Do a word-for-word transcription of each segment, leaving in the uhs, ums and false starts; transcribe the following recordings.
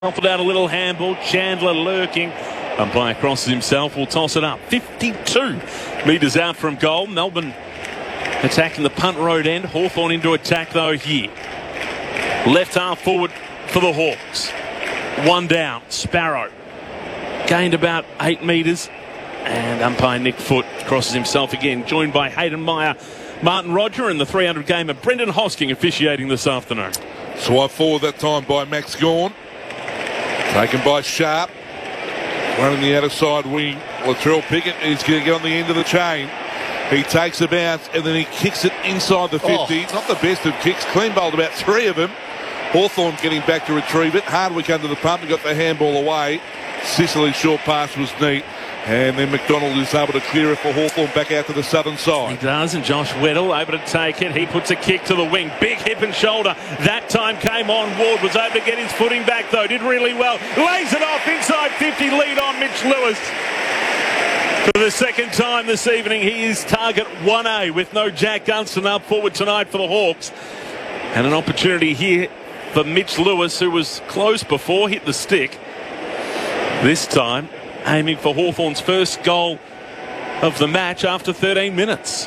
Offered out a little handball. Chandler lurking. Umpire crosses himself. Will toss it up. fifty-two metres out from goal. Melbourne attacking the punt road end. Hawthorn into attack though here. Left half forward for the Hawks. One down. Sparrow gained about eight metres. And umpire Nick Foot crosses himself again. Joined by Hayden Meyer, Martin Roger, and the three hundred gamer Brendan Hosking officiating this afternoon. Swipe forward that time by Max Gawn. Taken by Sharp. Running the outer side wing. Latrell Pickett is going to get on the end of the chain. He takes a bounce and then he kicks it inside the fifty. Oh. Not the best of kicks. Clean bowled about three of them. Hawthorn getting back to retrieve it. Hardwick under the pump and got the handball away. Sicily's short pass was neat. And then McDonald is able to clear it for Hawthorn back out to the southern side. He does, and Josh Weddle able to take it. He puts a kick to the wing. Big hip and shoulder. That time came on. Ward was able to get his footing back, though. Did really well. Lays it off inside fifty. Lead on Mitch Lewis. For the second time this evening, he is target one A with no Jack Gunston up forward tonight for the Hawks. And an opportunity here for Mitch Lewis, who was close before, hit the stick. This time aiming for Hawthorn's first goal of the match after thirteen minutes.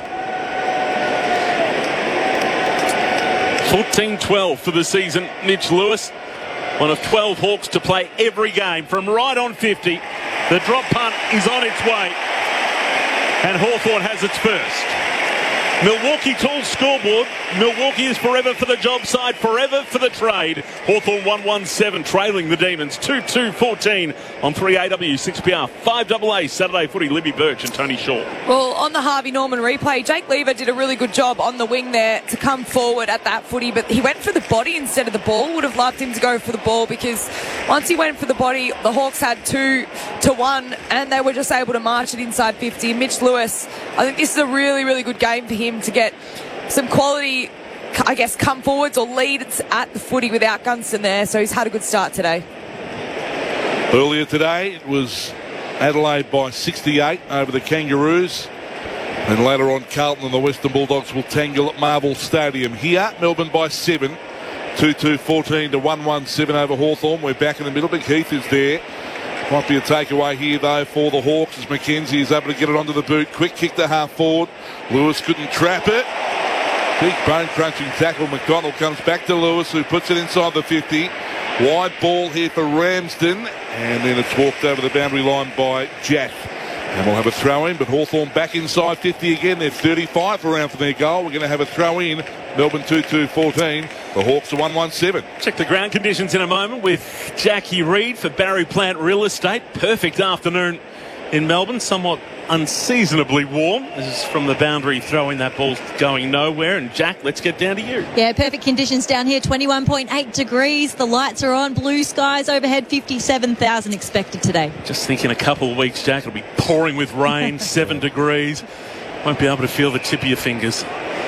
fourteen twelve for the season. Mitch Lewis, one of twelve Hawks to play every game from right on fifty. The drop punt is on its way, and Hawthorn has its first. Milwaukee Tools scoreboard. Milwaukee is forever for the job site, forever for the trade. Hawthorn one one seven trailing the Demons two two fourteen on three A W six P R five A A Saturday footy. Libby Birch and Tony Shaw. Well, on the Harvey Norman replay, Jake Lever did a really good job on the wing there to come forward at that footy, but he went for the body instead of the ball. Would have loved him to go for the ball, because once he went for the body, the Hawks had two to one and they were just able to march it inside fifty. Mitch Lewis, I think this is a really, really good game for him to get some quality, I guess, come forwards or leads at the footy without Gunston there. So he's had a good start today. Earlier today, it was Adelaide by sixty-eight over the Kangaroos. And later on, Carlton and the Western Bulldogs will tangle at Marvel Stadium. Here, Melbourne by seven. two two fourteen to one one seven over Hawthorn. We're back in the middle. Big Heath is there. Might be a takeaway here, though, for the Hawks as McKenzie is able to get it onto the boot. Quick kick to half forward. Lewis couldn't trap it. Big bone-crunching tackle. McDonald comes back to Lewis, who puts it inside the fifty. Wide ball here for Ramsden. And then it's walked over the boundary line by Jack. And we'll have a throw in, but Hawthorn back inside fifty again. They're thirty-five around for their goal. We're going to have a throw in. Melbourne two two fourteen. The Hawks are one one seven. Check the ground conditions in a moment with Jackie Reid for Barry Plant Real Estate. Perfect afternoon in Melbourne. Somewhat unseasonably warm. This is from the boundary throwing. That ball's going nowhere. And Jack, let's get down to you. Yeah, perfect conditions down here. twenty-one point eight degrees. The lights are on. Blue skies overhead. fifty-seven thousand expected today. Just think in a couple of weeks, Jack, it'll be pouring with rain. seven degrees. Won't be able to feel the tip of your fingers.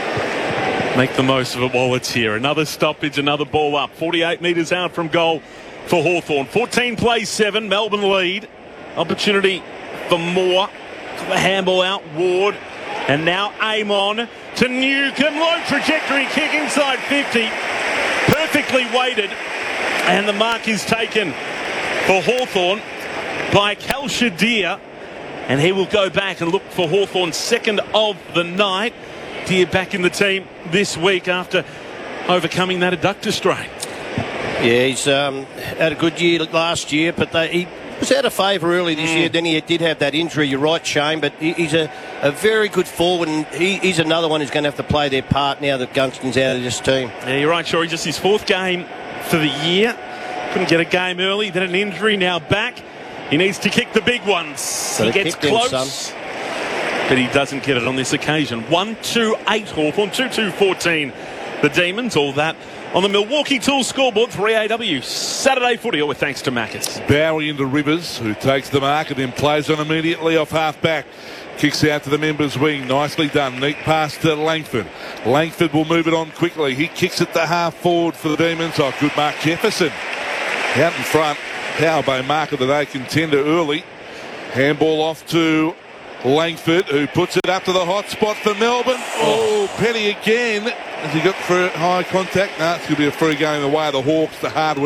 Make the most of it while it's here. Another stoppage, another ball up. forty-eight metres out from goal for Hawthorn. fourteen plays seven. Melbourne lead. Opportunity for more. Got the handball out. Ward. And now aim on to Newcombe. Low trajectory kick inside fifty. Perfectly weighted. And the mark is taken for Hawthorn by Cal Shadir. And he will go back and look for Hawthorn's second of the night. Deer back in the team this week after overcoming that adductor strain. Yeah, he's um, had a good year last year, but they, he was out of favour early this mm. year. Then he did have that injury. You're right, Shane, but he, he's a, a very good forward, and he, he's another one who's going to have to play their part now that Gunston's out of this team. Yeah, you're right, Shorey. Just his fourth game for the year. Couldn't get a game early, then an injury, now back. He needs to kick the big ones. So he gets close. Him, but he doesn't get it on this occasion. one two eight Hawthorn, two two fourteen the Demons. All that on the Milwaukee Tools scoreboard. three A W Saturday footy, all with thanks to Macca's. Bowie into Rivers, who takes the mark and then plays on immediately off half back. Kicks out to the members' wing. Nicely done. Neat pass to Langford. Langford will move it on quickly. He kicks it to half forward for the Demons. Oh, good mark. Jefferson out in front. Power Bay mark of the day contender early. Handball off to Langford, who puts it up to the hot spot for Melbourne. Oh, Penny again. Has he got for high contact? No, it's going to be a free game in the way of the Hawks. The Hardwick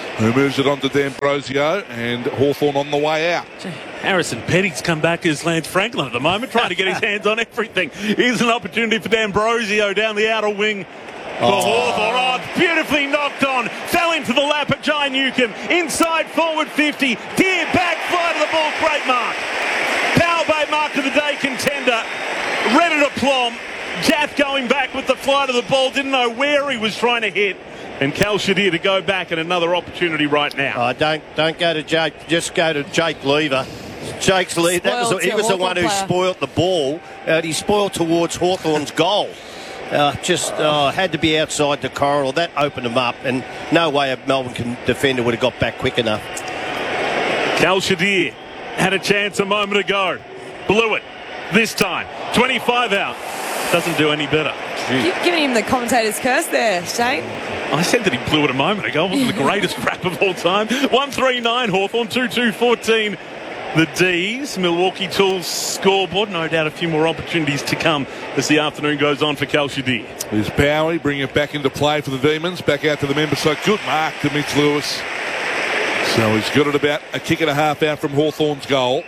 who moves it on to D'Ambrosio, and Hawthorn on the way out. Harrison Petty's come back as Lance Franklin at the moment, trying to get his hands on everything. Here's an opportunity for D'Ambrosio down the outer wing for oh. Hawthorn. Oh, it's beautifully knocked on. Fell into the lap of Jai Newcomb. Inside forward fifty. Deer back, fly to the ball. Great mark. Power Bay mark of the day contender. Ready to plomb. Jaff going back with the fly to the ball. Didn't know where he was trying to hit. And Cal Shadir to go back, and another opportunity right now. Oh, don't don't go to Jake. Just go to Jake Lever. Jake's Lever. That was, he was the one who player. spoilt the ball. Uh, he spoiled towards Hawthorn's goal. Uh, just uh, had to be outside the corridor. That opened him up, and no way a Melbourne can, defender would have got back quick enough. Cal Shadir had a chance a moment ago. Blew it this time. twenty-five out. Doesn't do any better. You're giving him the commentator's curse there, Shane. I said that he blew it a moment ago. It wasn't the greatest crap of all time. one three nine Hawthorn, two two fourteen the D's. Milwaukee Tools scoreboard. No doubt a few more opportunities to come as the afternoon goes on for Cal Shadir. There's Bowie bringing it back into play for the Demons. Back out to the member. So good mark to Mitch Lewis. So he's got it about a kick and a half out from Hawthorn's goal.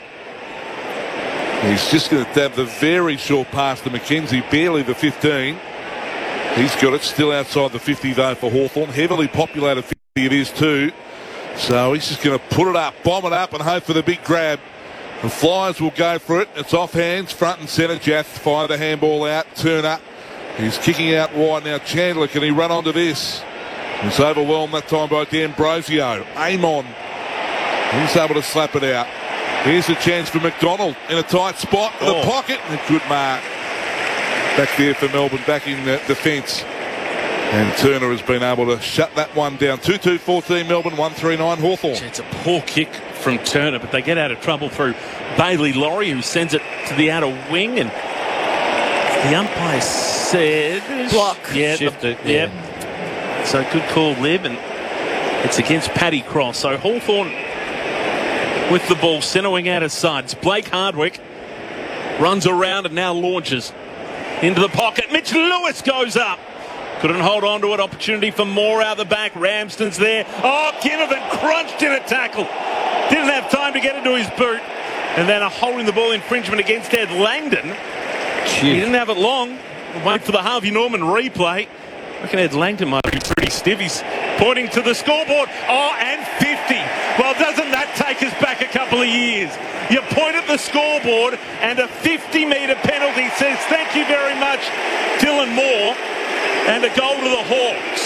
He's just going to have the very short pass to McKenzie, barely the fifteen. He's got it still outside the fifty though for Hawthorn. Heavily populated fifty it is too. So he's just going to put it up, bomb it up and hope for the big grab. The Flyers will go for it. It's off hands, front and centre. Jaff fire the handball out, turn up. He's kicking out wide now. Chandler, can he run onto this? He's overwhelmed that time by D'Ambrosio. Aim on. He's able to slap it out. Here's a chance for McDonald in a tight spot in oh. the pocket. And a good mark. Back there for Melbourne, back in the defence. And Turner has been able to shut that one down. two two fourteen Melbourne, one three nine Hawthorn. It's a poor kick from Turner, but they get out of trouble through Bailey Laurie, who sends it to the outer wing. And the umpire said... Block. Yeah, Shifted. The, yeah. yeah. So good call, Lib. And it's against Paddy Cross. So Hawthorn with the ball, centre wing out of sides. Blake Hardwick runs around and now launches into the pocket. Mitch Lewis goes up. Couldn't hold on to it. Opportunity for more out the back. Ramsden's there. Oh, Ginnivan crunched in a tackle. Didn't have time to get into his boot. And then a holding the ball infringement against Ed Langdon. He didn't have it long. Wait for the Harvey Norman replay. I reckon Ed Langdon might be pretty stiff. He's pointing to the scoreboard. Oh, and fifty. Well, doesn't that take us back a couple of years? You point at the scoreboard and a fifty metre penalty says thank you very much, Dylan Moore, and a goal to the Hawks.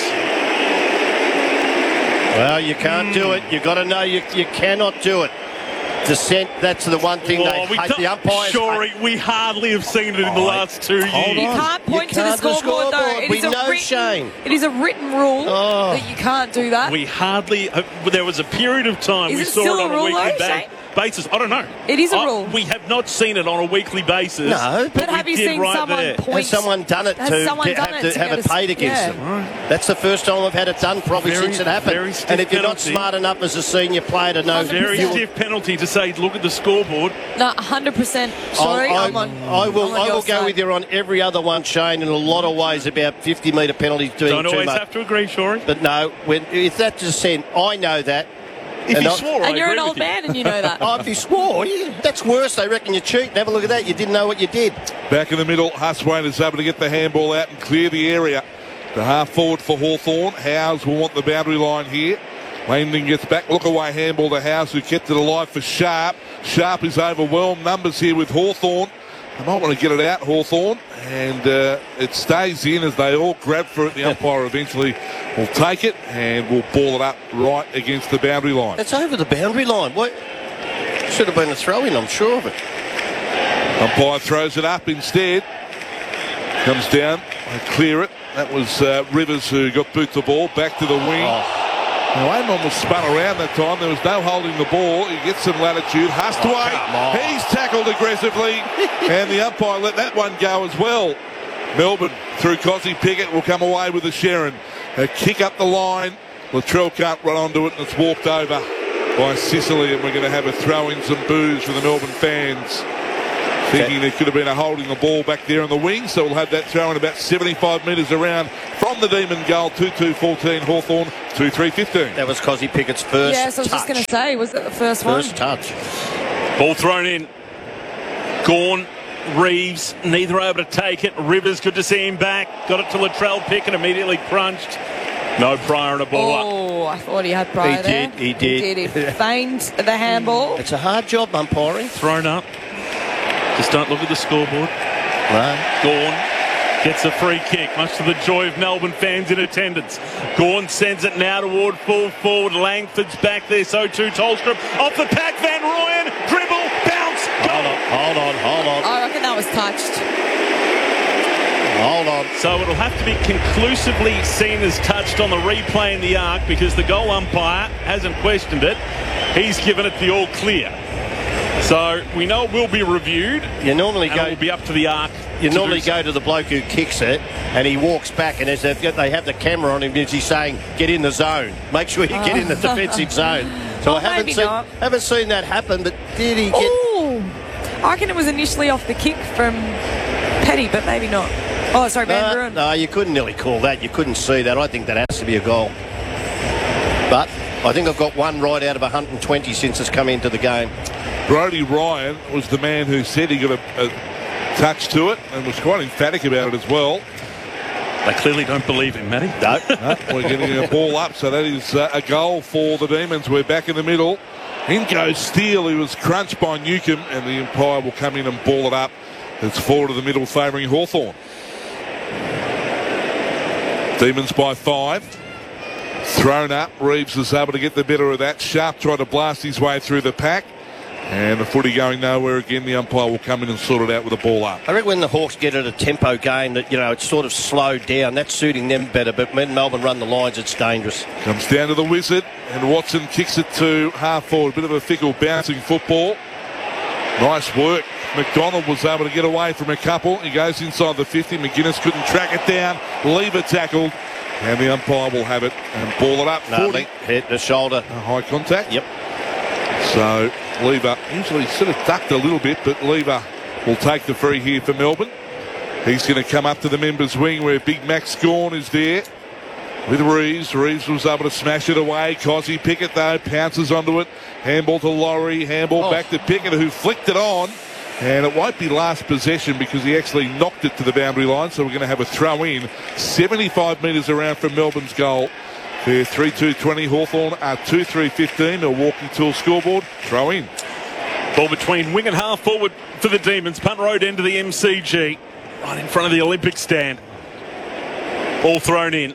Well, you can't mm. do it. You've got to know you, you cannot do it. Dissent, that's the one thing oh, they hate. The umpires. Sorry, we hardly have seen it in the last two years. You can't point you can't to the scoreboard, the though. It we is a know, written, Shane. It is a written rule oh. that you can't do that. We hardly. Uh, there was a period of time is we it saw still it on a, rule, a weekly though, ba- basis. I don't know. It is a I, rule. We have not seen it on a weekly basis. No, but have you seen right someone there. point? Has someone done it has to, someone to done have, it to to have it paid a, against yeah. them? Right. That's the first time I've had it done probably very, since it happened. And if you're penalty. not smart enough as a senior player to know, very stiff penalty to say, look at the scoreboard. No, one hundred percent. Sorry, I, I'm on. I will. I'm on I will go side. with you on every other one, Shane. In a lot of ways, about fifty metre penalties doing Don't too always much. have to agree, Shorey. But no, when if that's dissent, I know that. If and you I, swore, I and you're agree an old with you. man, and you know that. Oh, if you swore, you, that's worse. They reckon you cheat. Have a look at that. You didn't know what you did. Back in the middle, Huswain is able to get the handball out and clear the area. The half forward for Hawthorn. Howes will want the boundary line here. Langdon gets back. Look away handball to Howes, who kept it alive for Sharp. Sharp is overwhelmed. Numbers here with Hawthorn. They might want to get it out, Hawthorn. And uh, it stays in as they all grab for it. The umpire eventually will take it and will ball it up right against the boundary line. It's over the boundary line. What? Should have been a throw-in, I'm sure of it. Umpire throws it up instead. Comes down. They clear it. That was uh, Rivers who got boot the ball. Back to the wing. Oh. Now, Amon was spun around that time. There was no holding the ball. He gets some latitude. Hustway, oh, he's tackled aggressively. And the umpire let that one go as well. Melbourne, through Cosy Pickett, will come away with a Sherrin. A kick up the line. Latrell can't run onto it, and it's walked over by Sicily. And we're going to have a throw in some boos for the Melbourne fans. Thinking there could have been a holding the ball back there on the wing. So we'll have that throw in about seventy-five metres around from the Demon goal. two two fourteen Hawthorn. two three fifteen. That was Cosy Pickett's first Yes, I was touch. just going to say, was it the first, First one? touch. Ball thrown in. Gawn, Reeves, neither able to take it. Rivers, good to see him back. Got it to Latrell Pickett, immediately crunched. No prior and a ball up. Oh, I thought he had prior He there. did, he did. He did. He feigned the handball. It's a hard job umpiring. Thrown up. Just don't look at the scoreboard. No. Gawn gets a free kick, much to the joy of Melbourne fans in attendance. Gawn sends it now toward full forward. Langford's back there, so too Tolstrup. Off the pack, Van Rooyen. Dribble, bounce, Hold goal. on, hold on, hold on, I reckon that was touched. hold on. So it'll have to be conclusively seen as touched on the replay in the arc because the goal umpire hasn't questioned it. He's given it the all clear. So we know it will be reviewed. You normally and go. it will be up to the arc. You to normally do so. go to the bloke who kicks it, and he walks back, and as they've got, they have the camera on him, is he saying, "Get in the zone. Make sure you get in the defensive zone." So Oh, I haven't maybe seen not. haven't seen that happen, but did he get? Oh, I reckon it was initially off the kick from Petty, but maybe not. Oh, sorry, Van No, Rooyen. no, you couldn't nearly call that. You couldn't see that. I think that has to be a goal. But I think I've got one right out of one hundred twenty since it's come into the game. Brodie Ryan was the man who said he got a, a touch to it and was quite emphatic about it as well. They clearly don't believe him, Matty. No. No, we're getting a ball up, so that is uh, a goal for the Demons. We're back in the middle. In goes Steele, who was crunched by Newcomb, and the umpire will come in and ball it up. It's forward of the middle, favouring Hawthorn. Demons by five. Thrown up. Reeves was able to get the better of that. Sharp tried to blast his way through the pack. And the footy going nowhere again. The umpire will come in and sort it out with a ball up. I reckon when the Hawks get at a tempo game that, you know, it's sort of slowed down. That's suiting them better. But when Melbourne run the lines, it's dangerous. Comes down to the Wizard, and Watson kicks it to half forward. Bit of a fickle bouncing football. Nice work. McDonald was able to get away from a couple. He goes inside the fifty. McGuinness couldn't track it down. Lever tackled. And the umpire will have it and ball it up. Nothing. Hit the shoulder. A high contact. Yep. So Lever usually sort of ducked a little bit, but Lever will take the free here for Melbourne. He's going to come up to the members' wing where Big Max Gawn is there with Reeves. Reeves was able to smash it away. Cosy Pickett, though, pounces onto it. Handball to Laurie. Handball Oh. back to Pickett, who flicked it on. And it won't be last possession because he actually knocked it to the boundary line. So we're going to have a throw in. seventy-five metres around from Melbourne's goal. They're three two twenty. Hawthorn are two three fifteen. Milwaukee Tool scoreboard. Throw in. Ball between wing and half forward for the Demons. Punt road end of the M C G. Right in front of the Olympic stand. Ball thrown in.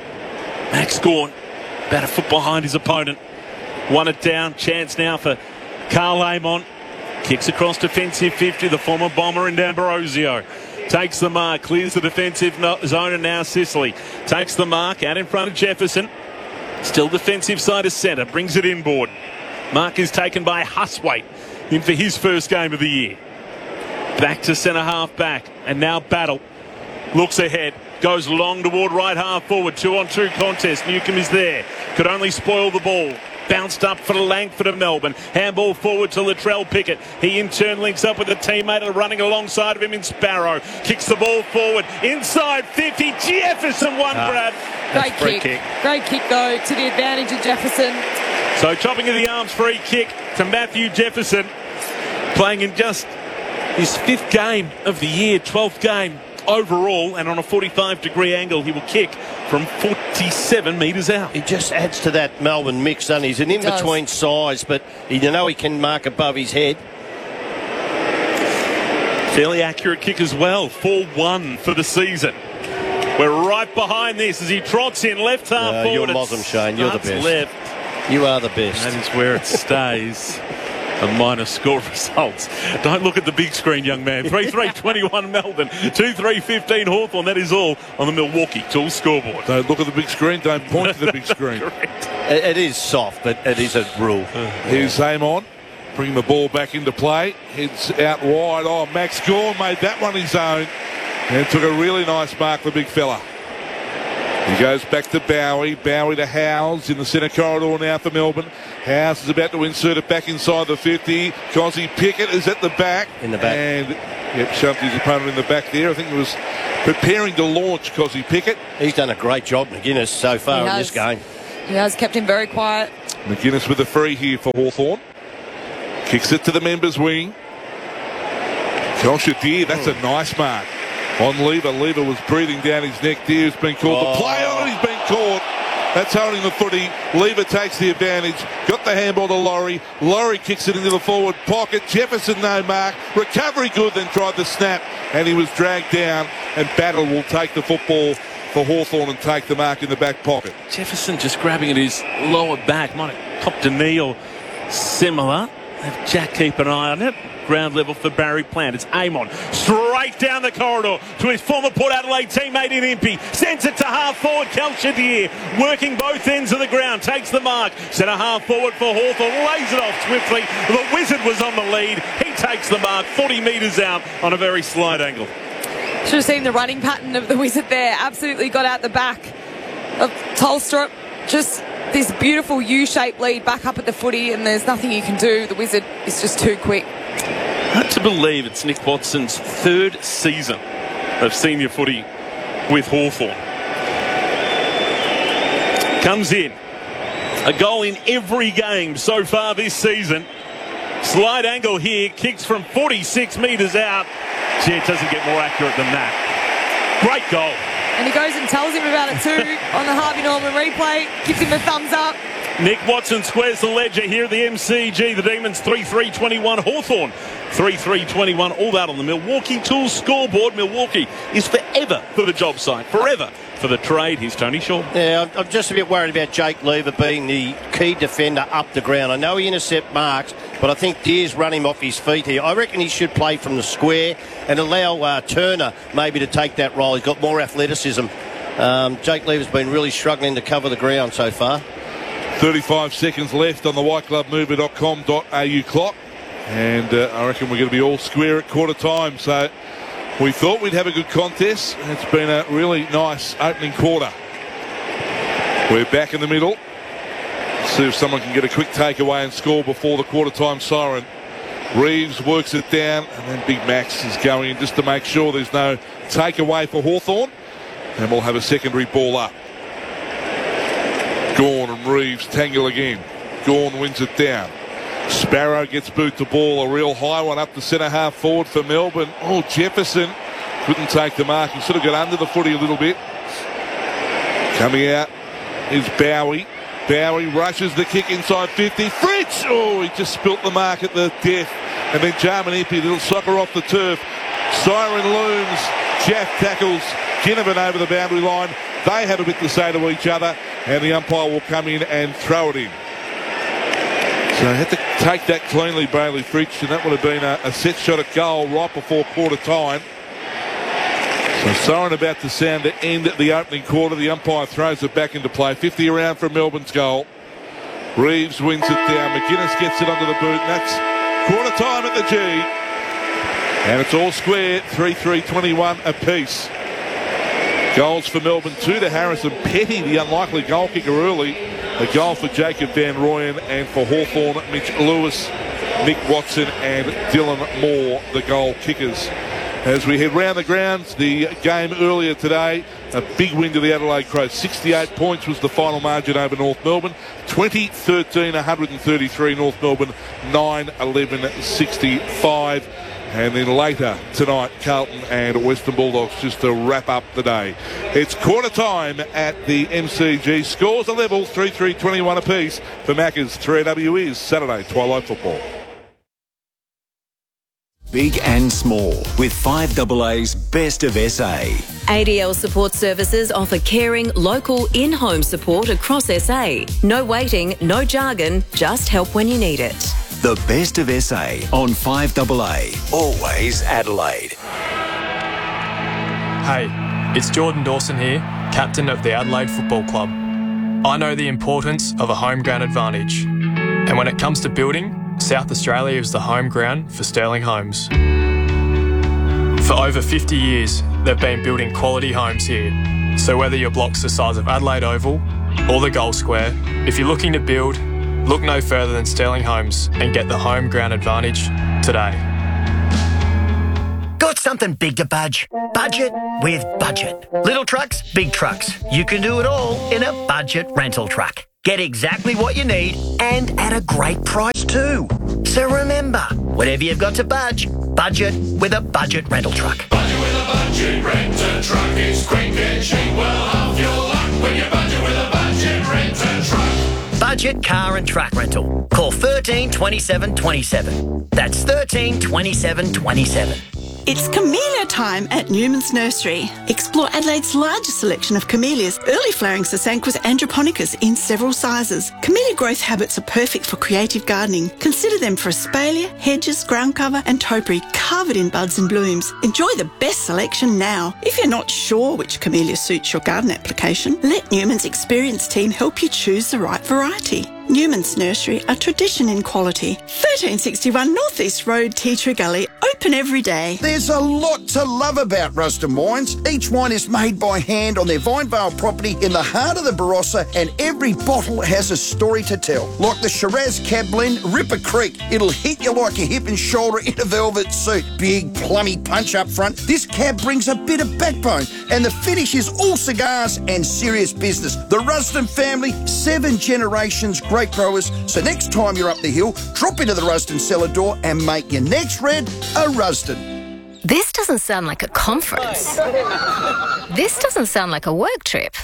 Max Gawn about a foot behind his opponent. Won it down. Chance now for Carl Amon. Kicks across defensive fifty. The former Bomber in D'Ambrosio. Takes the mark. Clears the defensive no- zone and now Sicily. Takes the mark out in front of Jefferson. Still defensive side of centre. Brings it inboard. Mark is taken by Huswaite in for his first game of the year. Back to centre half back. And now Battle. Looks ahead. Goes long toward right half forward. Two on two contest. Newcomb is there. Could only spoil the ball. Bounced up for Langford of Melbourne. Handball forward to Latrell Pickett. He in turn links up with a teammate running alongside of him in Sparrow. Kicks the ball forward. Inside fifty. Jefferson one Ah. grab. Great free kick. kick. Great kick, though, to the advantage of Jefferson. So chopping of the arms free kick to Matthew Jefferson. Playing in just his fifth game of the year. twelfth game overall. And on a forty-five degree angle, he will kick from forty-seven metres out. He just adds to that Melbourne mix, doesn't he? He's an in-between size, but he, you know he can mark above his head. Fairly accurate kick as well. four one for the season. We're right behind this as he trots in left half Uh, forward. you're It Mossam, Shane. You're the starts best. Left. You are the best. That is where it stays. The minor score results. Don't look at the big screen, young man. three three twenty-one Melbourne, two three fifteen Hawthorn. That is all on the Milwaukee Tool scoreboard. Don't look at the big screen. Don't point to the big screen. Correct. It, it is soft, but it is a rule. Here's Amon. Bring the ball back into play. Heads out wide. Oh, Max Gawn made that one his own. And took a really nice mark, the big fella. He goes back to Bowie. Bowie to Howes in the centre corridor now for Melbourne. Howes is about to insert it back inside the fifty. Cosy Pickett is at the back. In the back. And, yep, shoved his opponent in the back there. I think he was preparing to launch Cosy Pickett. He's done a great job, McGuinness, so far He in has. this game. He has kept him very quiet. McGuinness with the free here for Hawthorn. Kicks it to the members' wing. Joshua Deere, that's a nice mark on Lever. Lever was breathing down his neck. Deere's been called. Oh. The play on it, he's been caught. That's holding the footy. Lever takes the advantage. Got the handball to Laurie. Laurie kicks it into the forward pocket. Jefferson no mark. Recovery good, then tried the snap. And he was dragged down. And Battle will take the football for Hawthorn and take the mark in the back pocket. Jefferson just grabbing at his lower back. Might have copped a knee or similar. Have Jack keep an eye on it. Ground level for Barry Plant. It's Amon straight down the corridor to his former Port Adelaide teammate in Impey. Sends it to half forward. Kel Shadier working both ends of the ground. Takes the mark. Centre half forward for Hawthorn. Lays it off swiftly. The Wizard was on the lead. He takes the mark forty metres out on a very slight angle. Should have seen the running pattern of the Wizard there. Absolutely got out the back of Tolstrup. Just this beautiful U-shaped lead back up at the footy, and there's nothing you can do. The Wizard is just too quick. Hard to believe it's Nick Watson's third season of senior footy with Hawthorn. Comes in. A goal in every game so far this season. Slight angle here. Kicks from forty-six metres out. Gee, it doesn't get more accurate than that. Great goal. And he goes and tells him about it too on the Harvey Norman replay. Gives him a thumbs up. Nick Watson squares the ledger here at the M C G. The Demons three three twenty-one. Hawthorn three three twenty-one. All that on the Milwaukee Tools scoreboard. Milwaukee is forever for the job site. Forever for the trade. Here's Tony Shaw. Yeah, I'm just a bit worried about Jake Lever being the key defender up the ground. I know he intercept marks, but I think Deere's run him off his feet here. I reckon he should play from the square and allow uh, Turner maybe to take that role. He's got more athleticism. Um, Jake Lever's been really struggling to cover the ground so far. thirty-five seconds left on the white glove mover dot com dot a u clock. And uh, I reckon we're going to be all square at quarter time. So we thought we'd have a good contest. It's been a really nice opening quarter. We're back in the middle. See if someone can get a quick takeaway and score before the quarter time siren. Reeves works it down, and then Big Max is going in just to make sure there's no takeaway for Hawthorn. And we'll have a secondary ball up. Gawn and Reeves tangle again. Gawn wins it down. Sparrow gets boot to ball, a real high one up the centre half forward for Melbourne. Oh, Jefferson couldn't take the mark. He sort of got under the footy a little bit. Coming out is Bowie. Bowie rushes the kick inside fifty. Fritz! Oh, he just spilt the mark at the death. And then Jarman Impey, little soccer off the turf. Siren looms. Jaff tackles Ginnivan over the boundary line. They have a bit to say to each other, and the umpire will come in and throw it in. So they had to take that cleanly, Bailey Fritsch, and that would have been a, a set shot at goal right before quarter time. So siren about to sound to end at the opening quarter. The umpire throws it back into play. fifty around from Melbourne's goal. Reeves wins it down. McGuinness gets it onto the boot, and that's quarter time at the G. And it's all square, three three twenty-one apiece. Goals for Melbourne, two to Harrison. Petty, the unlikely goal kicker early. A goal for Jacob Van Rooyen, and for Hawthorn, Mitch Lewis, Nick Watson and Dylan Moore, the goal kickers. As we head round the grounds, the game earlier today, a big win to the Adelaide Crows. sixty-eight points was the final margin over North Melbourne. twenty thirteen, one hundred thirty-three North Melbourne, nine eleven sixty-five. And then later tonight, Carlton and Western Bulldogs just to wrap up the day. It's quarter time at the M C G. Scores are level, three three twenty-one apiece for Macca's. three A W is Saturday Twilight Football. Big and small with five A A's Best of S A. A D L Support Services offer caring, local, in-home support across S A. No waiting, no jargon, just help when you need it. The Best of S A on five A A. Always Adelaide. Hey, it's Jordan Dawson here, captain of the Adelaide Football Club. I know the importance of a home ground advantage. And when it comes to building, South Australia is the home ground for Sterling Homes. For over fifty years, they've been building quality homes here. So whether your block's the size of Adelaide Oval or the Gold Square, if you're looking to build, look no further than Sterling Homes and get the home ground advantage today. Got something big to budge? Budget with Budget. Little trucks, big trucks. You can do it all in a budget rental truck. Get exactly what you need and at a great price too. So remember, whatever you've got to budge, budget with a budget rental truck. Budget with a budget renter truck. It's quick and cheap. Well, half your luck when you budget with a budget renter truck. Budget car and truck rental. Call thirteen twenty-seven twenty-seven. That's thirteen twenty-seven twenty-seven. It's camellia time at Newman's Nursery. Explore Adelaide's largest selection of camellias, early flowering Sasanquas androponicus in several sizes. Camellia growth habits are perfect for creative gardening. Consider them for espalier, hedges, ground cover and topiary covered in buds and blooms. Enjoy the best selection now. If you're not sure which camellia suits your garden application, let Newman's experienced team help you choose the right variety. Newman's Nursery, a tradition in quality. thirteen sixty-one North East Road, Tea Tree Gully, open every day. There's a lot to love about Rusden Wines. Each wine is made by hand on their Vinevale property in the heart of the Barossa, and every bottle has a story to tell. Like the Shiraz Cab Blend, Ripper Creek. It'll hit you like a hip and shoulder in a velvet suit. Big, plummy punch up front. This cab brings a bit of backbone, and the finish is all cigars and serious business. The Rusden family, seven generations, great growers. So next time you're up the hill, drop into the Rusden cellar door and make your next red a Rusden. This doesn't sound like a conference. This doesn't sound like a work trip.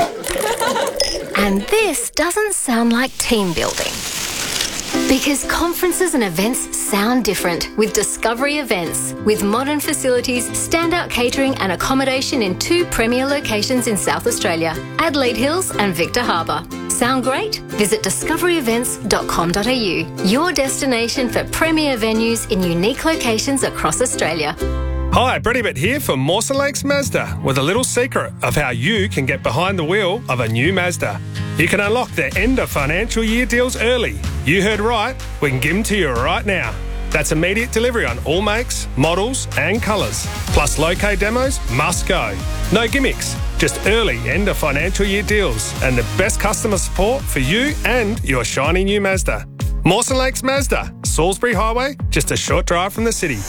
And this doesn't sound like team building. Because conferences and events sound different with Discovery Events. With modern facilities, standout catering and accommodation in two premier locations in South Australia, Adelaide Hills and Victor Harbour. Sound great? Visit discovery events dot com dot a u, your destination for premier venues in unique locations across Australia. Hi, Brett Hibbert here for Mawson Lakes Mazda with a little secret of how you can get behind the wheel of a new Mazda. You can unlock their end of financial year deals early. You heard right, we can give them to you right now. That's immediate delivery on all makes, models and colours. Plus low-K demos must go. No gimmicks, just early end of financial year deals and the best customer support for you and your shiny new Mazda. Mawson Lakes Mazda, Salisbury Highway, just a short drive from the city.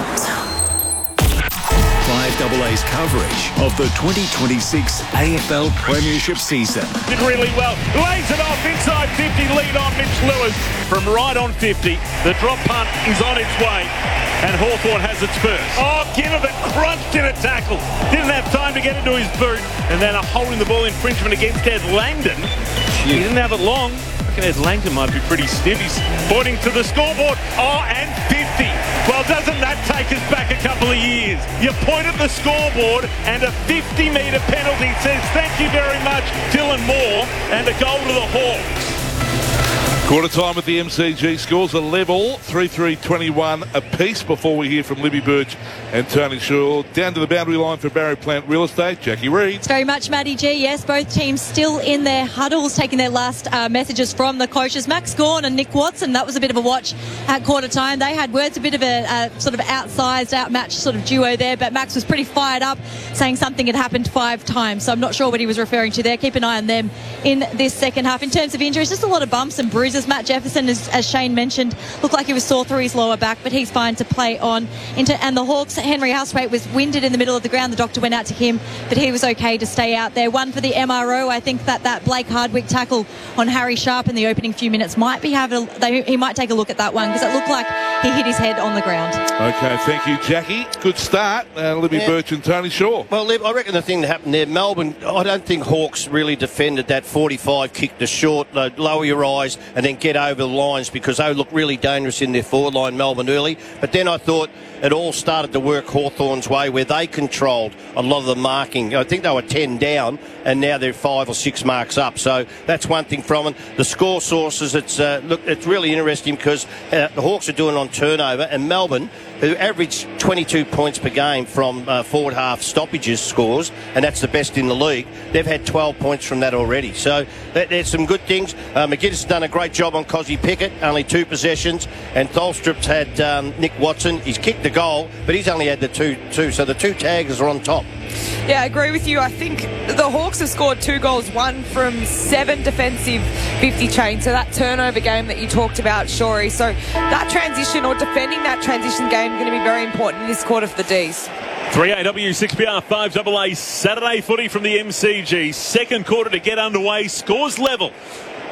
five A A's coverage of the twenty twenty-six A F L Premiership season. Did really well. Lays it off inside fifty, lead on Mitch Lewis from right on fifty. The drop punt is on its way, and Hawthorn has its first. Oh, Ginnivan crunched in a tackle. Didn't have time to get into his boot, and then a holding the ball infringement against Ed Langdon. He didn't have it long. I reckon Ed Langdon might be pretty stiff. He's pointing to the scoreboard. Oh, and fifty. Well, doesn't that take us back a couple of years? You point at the scoreboard and a fifty metre penalty says thank you very much, Dylan Moore, and a goal to the Hawks. Quarter time at the M C G. Scores a level, three three twenty-one apiece before we hear from Libby Birch and Tony Shaw. Down to the boundary line for Barry Plant Real Estate, Jackie Reid. It's very much Matty G. Yes, both teams still in their huddles, taking their last uh, messages from the coaches. Max Gawn and Nick Watson, that was a bit of a watch at quarter time. They had words, a bit of a uh, sort of outsized, outmatched sort of duo there, but Max was pretty fired up, saying something had happened five times. So I'm not sure what he was referring to there. Keep an eye on them in this second half. In terms of injuries, just a lot of bumps and bruises. Matt Jefferson, as, as Shane mentioned, looked like he was sore through his lower back, but he's fine to play on. Into and the Hawks, Henry Housewaite was winded in the middle of the ground. The doctor went out to him, but he was okay to stay out there. One for the M R O. I think that that Blake Hardwick tackle on Harry Sharp in the opening few minutes might be having. A, they, he might take a look at that one because it looked like he hit his head on the ground. Okay, thank you, Jackie. Good start. Uh, Libby Yeah. Birch and Tony Shaw. Well, Liv, I reckon the thing that happened there, Melbourne, I don't think Hawks really defended that forty-five kick to short, uh, lower your eyes and then get over the lines because they looked really dangerous in their forward line, Melbourne, early. But then I thought it all started to work Hawthorn's way where they controlled a lot of the marking. I think they were ten down and now they're five or six marks up. So that's one thing from it. The score sources, it's uh, look, it's really interesting because uh, the Hawks are doing on turnover and Melbourne, who average twenty-two points per game from uh, forward half stoppages scores, and that's the best in the league. They've had twelve points from that already. So that, there's some good things. Uh, McGuinness has done a great job on Cosy Pickett, only two possessions, and Tholstrup's had um, Nick Watson. He's kicked the goal, but he's only had the two, two. So the two taggers are on top. Yeah, I agree with you. I think the Hawks have scored two goals, one from seven defensive fifty chains. So that turnover game that you talked about, Shorey. So that transition or defending that transition game is going to be very important in this quarter for the D's. three A W, six B R, five A A, Saturday footy from the M C G. Second quarter to get underway. Scores level.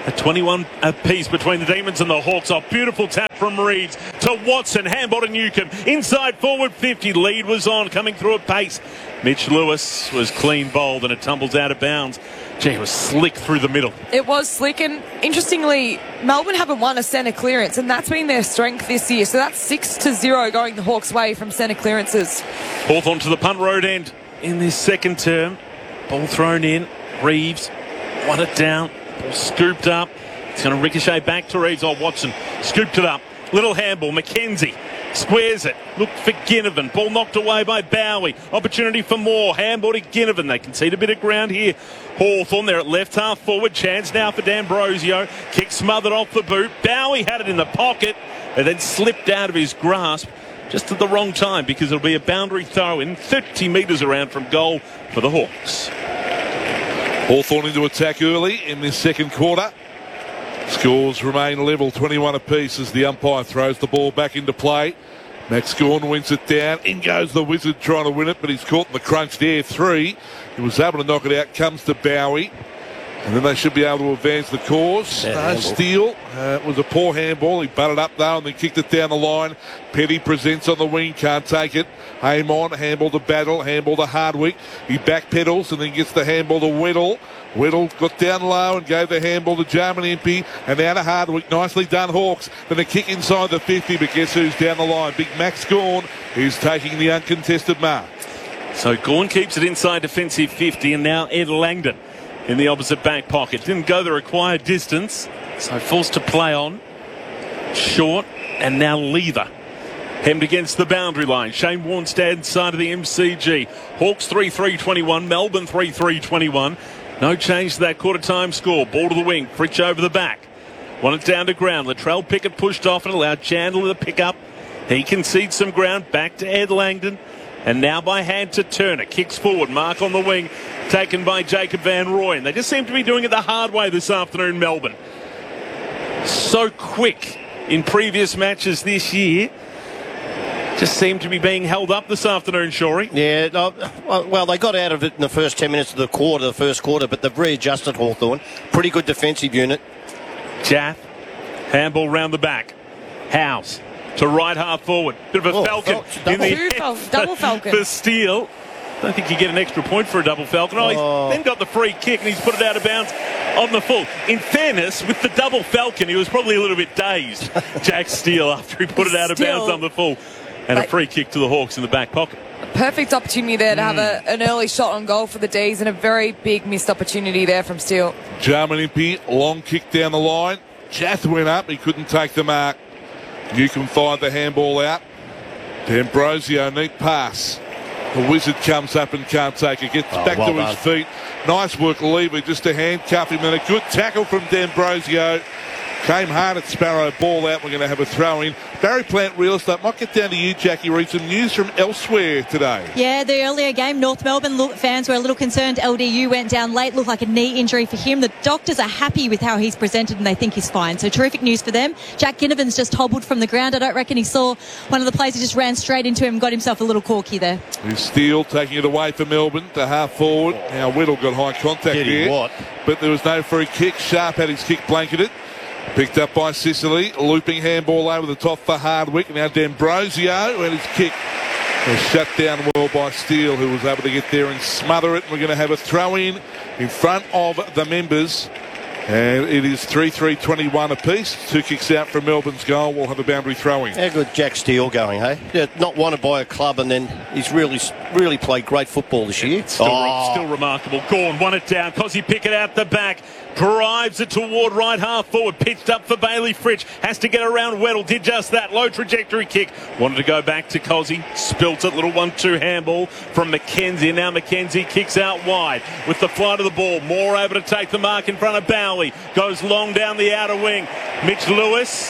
A twenty-one apiece between the Demons and the Hawks. A beautiful tap from Reeves to Watson. Handball to Newcomb. Inside forward fifty. Lead was on, coming through at pace. Mitch Lewis was clean bowled and it tumbles out of bounds. Gee, it was slick through the middle. It was slick, and interestingly, Melbourne haven't won a centre clearance, and that's been their strength this year. So that's six to zero going the Hawks' way from centre clearances. Hawthorn to the punt road end in this second term. Ball thrown in. Reeves won it down. Ball scooped up. It's going to ricochet back to Reeves. Oh, Watson scooped it up. Little handball. McKenzie squares it. Look for Ginnivan. Ball knocked away by Bowie. Opportunity for more. Handball to Ginnivan. They concede a bit of ground here. Hawthorn there at left half forward. Chance now for D'Ambrosio. Kick smothered off the boot. Bowie had it in the pocket and then slipped out of his grasp just at the wrong time, because it'll be a boundary throw in thirty metres around from goal for the Hawks. Hawthorn into attack early in this second quarter. Scores remain level, twenty-one apiece as the umpire throws the ball back into play. Max Gawn wins it down. In goes the Wizard trying to win it, but he's caught in the crunch there. Three. He was able to knock it out. Comes to Bowie. And then they should be able to advance the cause. No steal. Uh, it was a poor handball. He butted up though and then kicked it down the line. Petty presents on the wing. Can't take it. Aim on. Handball to Battle. Handball to Hardwick. He backpedals and then gets the handball to Weddle. Weddle got down low and gave the handball to Jarman Impey, and now to Hardwick. Nicely done, Hawks. Then a kick inside the fifty, but guess who's down the line? Big Max Gawn, who's taking the uncontested mark. So Gawn keeps it inside defensive fifty, and now Ed Langdon in the opposite back pocket. Didn't go the required distance, so forced to play on. Short, and now Lever. Hemmed against the boundary line. Shane Warnstad side of the M C G. Hawks three three twenty-one, Melbourne three three twenty-one. No change to that quarter time score. Ball to the wing. Fritsch over the back. Won it down to ground. Latrell Pickett pushed off and allowed Chandler to pick up. He concedes some ground. Back to Ed Langdon. And now by hand to Turner. Kicks forward. Mark on the wing. Taken by Jacob Van Rooyen. They just seem to be doing it the hard way this afternoon, Melbourne. So quick in previous matches this year. Just seem to be being held up this afternoon, Shorey. Yeah, no, well, they got out of it in the first ten minutes of the quarter, the first quarter, but they've readjusted Hawthorn. Pretty good defensive unit. Jaff, handball round the back. House to right half forward. Bit of a oh, falcon double, in the Fal- double falcon for Steele. Don't think you get an extra point for a double falcon. Oh, he's Oh. then got the free kick and he's put it out of bounds on the full. In fairness, with the double falcon, he was probably a little bit dazed, Jack Steele, after he put it out of Still. bounds on the full. And a free kick to the Hawks in the back pocket. Perfect opportunity there to have a, an early shot on goal for the D's, and a very big missed opportunity there from Steele. Jarman Impey, long kick down the line. Jath went up, he couldn't take the mark. Newcomb fired the handball out. D'Ambrosio, neat pass. The Wizard comes up and can't take it. Gets Oh, back well to done. his feet. Nice work, Lever, just to handcuff him. And a good tackle from D'Ambrosio. Came hard at Sparrow, ball out. We're going to have a throw in. Barry Plant Real Estate. Might get down to you, Jackie Reid. Some news from elsewhere today. Yeah, the earlier game, North Melbourne look, fans were a little concerned. L D U went down late, looked like a knee injury for him. The doctors are happy with how he's presented and they think he's fine. So terrific news for them. Jack Ginnivan's just hobbled from the ground. I don't reckon he saw one of the players. He just ran straight into him and got himself a little corky there. Here's Steele taking it away for Melbourne to half forward. Now Weddle got high contact Get him there. what? But there was no free kick. Sharp had his kick blanketed. Picked up by Sicily. Looping handball over the top for Hardwick. Now D'Ambrosio and his kick was shut down well by Steele, who was able to get there and smother it. We're going to have a throw in in front of the members. And it is three three twenty-one apiece. Two kicks out from Melbourne's goal. We'll have a boundary throwing. How good Jack Steele going, hey? Yeah, not wanted by a club, and then he's really really played great football this year. Still, Oh. still remarkable. Gawn won it down. Cosy Pickett out the back. Drives it toward right half forward. Pitched up for Bailey Fritsch. Has to get around Weddle. Did just that. Low trajectory kick. Wanted to go back to Cosy. Spilt it. Little one two handball from McKenzie. Now McKenzie kicks out wide with the flight of the ball. Moore able to take the mark in front of Bowie. Goes long down the outer wing. Mitch Lewis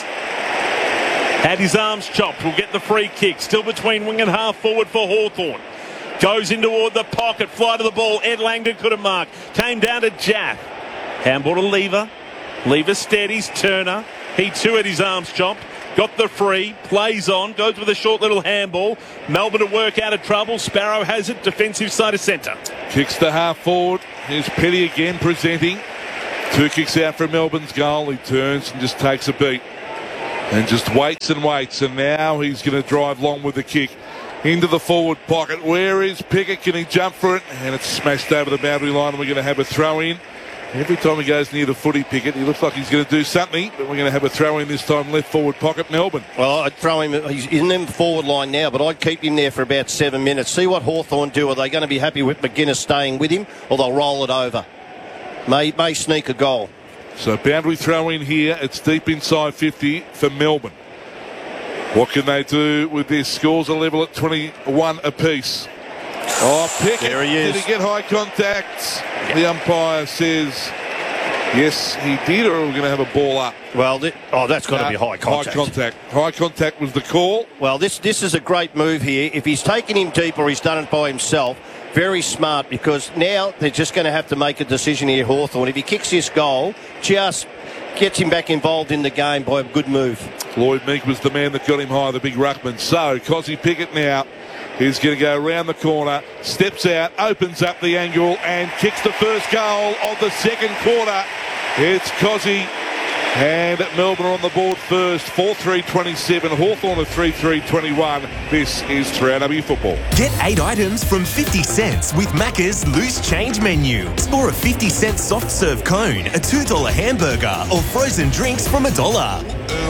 had his arms chopped. Will get the free kick. Still between wing and half forward for Hawthorn. Goes in toward the pocket. Flight of the ball. Ed Langdon couldn't mark. Came down to Jaff. Handball to Lever. Lever steadies Turner. He too had his arms chopped. Got the free. Plays on. Goes with a short little handball. Melbourne to work out of trouble. Sparrow has it. Defensive side of centre. Kicks to half forward. Here's Petty again presenting. Two kicks out from Melbourne's goal. He turns and just takes a beat and just waits and waits. And now he's going to drive long with the kick into the forward pocket. Where is Pickett? Can he jump for it? And it's smashed over the boundary line, and we're going to have a throw in. Every time he goes near the footy, Pickett, he looks like he's going to do something, but we're going to have a throw in this time, left forward pocket, Melbourne. Well, I'd throw him, he's in the forward line now, but I'd keep him there for about seven minutes. See what Hawthorn do. Are they going to be happy with McGuinness staying with him, or they'll roll it over? May, may sneak a goal. So boundary throw in here. It's deep inside fifty for Melbourne. What can they do with this? Scores are level at twenty-one apiece. Oh, Pickett. There he is. Did he get high contact? Yeah. The umpire says yes, he did, or are we going to have a ball up? Well, th- oh, that's got to no, be high contact. High contact. High contact was the call. Well, this this is a great move here. If he's taken him deep or he's done it by himself, very smart, because now they're just going to have to make a decision here, Hawthorn. If he kicks this goal, just gets him back involved in the game by a good move. Lloyd Meek was the man that got him high, the big ruckman. So, Cozzy Pickett now is going to go around the corner, steps out, opens up the angle and kicks the first goal of the second quarter. It's Cozzy, and Melbourne are on the board first, four three twenty-seven, Hawthorn at three three twenty-one. This is three R W Football. Get eight items from fifty cents with Macca's Loose Change menu. Score a fifty cent soft serve cone, a two dollar hamburger, or frozen drinks from a dollar.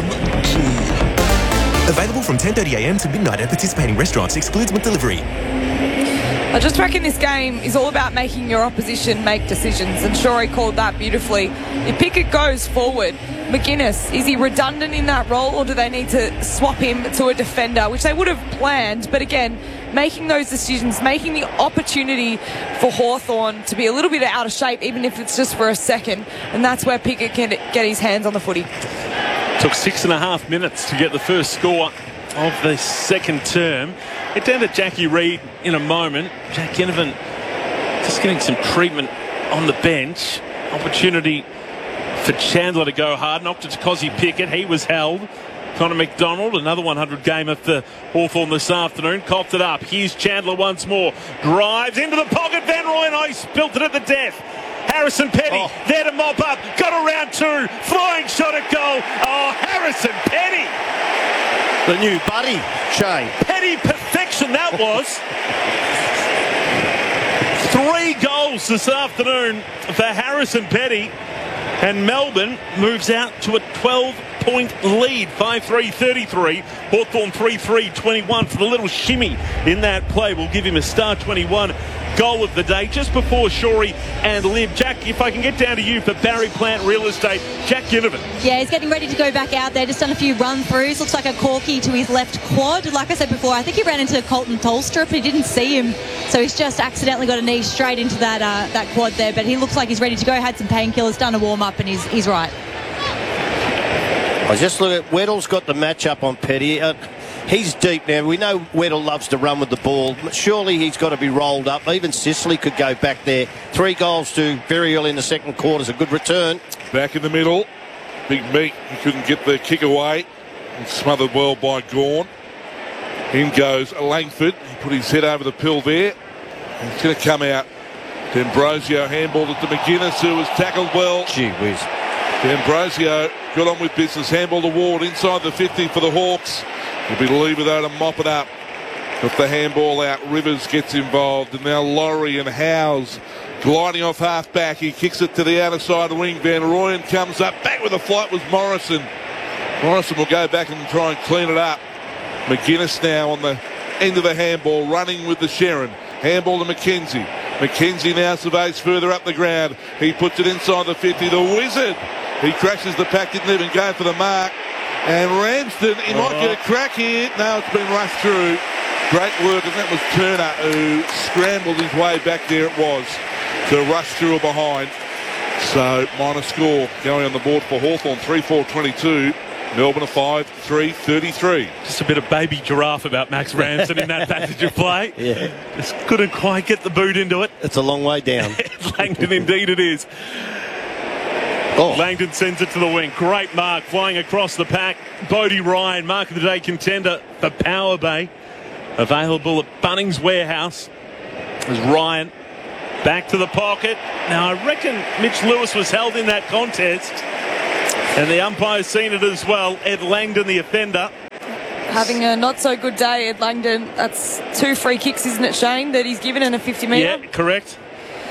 Available from ten thirty a m to midnight at participating restaurants. Excludes with delivery. I just reckon this game is all about making your opposition make decisions, and Shorey called that beautifully. If Pickett goes forward, McGuinness, is he redundant in that role, or do they need to swap him to a defender, which they would have planned? But again, making those decisions, making the opportunity for Hawthorn to be a little bit out of shape, even if it's just for a second, and that's where Pickett can get his hands on the footy. Took six and a half minutes to get the first score of the second term. Get down to Jackie Reid in a moment. Jack Ginnivan just getting some treatment on the bench. Opportunity for Chandler to go hard. Knocked it to Cozzy Pickett. He was held. Connor McDonald, another one hundred gamer for Hawthorn this afternoon. Copped it up. Here's Chandler once more. Drives into the pocket. Van Rooyen spilt it at the death. Harrison Petty oh. there to mop up. Got around two. Flying shot at goal. Oh, Harrison Petty. The new buddy, Shay. Petty perfection that was. Three goals this afternoon for Harrison Petty. And Melbourne moves out to a twelve-point lead, five three thirty-three. Hawthorn three three twenty-one for the little shimmy in that play. We'll give him a star twenty-one goal of the day just before Shorey and Liv. Jack, if I can get down to you for Barry Plant Real Estate, Jack Ginnivan. Yeah, he's getting ready to go back out there. Just done a few run-throughs. Looks like a corky to his left quad. Like I said before, I think he ran into Colton Tolstrup. He didn't see him, so he's just accidentally got a knee straight into that uh, that quad there. But he looks like he's ready to go. Had some painkillers, done a warm-up, and he's, he's right. I just look at Weddle's got the match up on Petty. Uh, he's deep now. We know Weddle loves to run with the ball. Surely he's got to be rolled up. Even Sicily could go back there. Three goals to very early in the second quarter is a good return. Back in the middle. Big Meek. He couldn't get the kick away. And smothered well by Gawn. In goes Langford. He put his head over the pill there. He's going to come out. D'Ambrosio handballed it to McGuinness, who was tackled well. Gee whiz. D'Ambrosio got on with business. Handball to Ward inside the fifty for the Hawks. It'll be Lever though to mop it up. Got the handball out. Rivers gets involved. And now Laurie and Howes gliding off half back. He kicks it to the outer side wing. Van Rooyen comes up. Back with the flight was Morrison. Morrison will go back and try and clean it up. McGuinness now on the end of the handball, running with the Sharon. Handball to McKenzie. McKenzie now surveys further up the ground. He puts it inside the fifty. The Wizard. He crashes the pack, didn't even go for the mark. And Ramsden, he oh. might get a crack here. No, it's been rushed through. Great work, and that was Turner who scrambled his way back there. It was to rush through or behind. So minor score going on the board for Hawthorn, three four twenty-two. Melbourne a five three thirty-three. Just a bit of baby giraffe about Max Ramsden in that passage of play. Yeah. Just couldn't quite get the boot into it. It's a long way down. Langdon, indeed it is. Oh. Langdon sends it to the wing. Great mark flying across the pack. Bodie Ryan, mark of the day contender for Power Bay. Available at Bunnings Warehouse. As Ryan Back to the pocket. Now, I reckon Mitch Lewis was held in that contest. And the umpire's seen it as well. Ed Langdon, the offender. Having a not-so-good day, Ed Langdon. That's two free kicks, isn't it, Shane, that he's given in a fifty metre? Yeah, correct.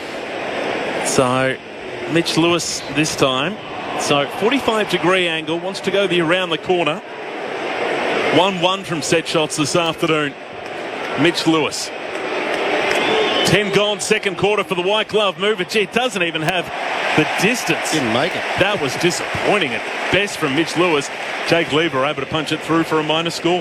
So, Mitch Lewis this time. So, forty-five degree angle. Wants to go the around the corner. one one from set shots this afternoon. Mitch Lewis. ten gone second quarter for the white glove mover. Gee, it doesn't even have the distance. Didn't make it. That was disappointing at best from Mitch Lewis. Jake Lever able to punch it through for a minor score.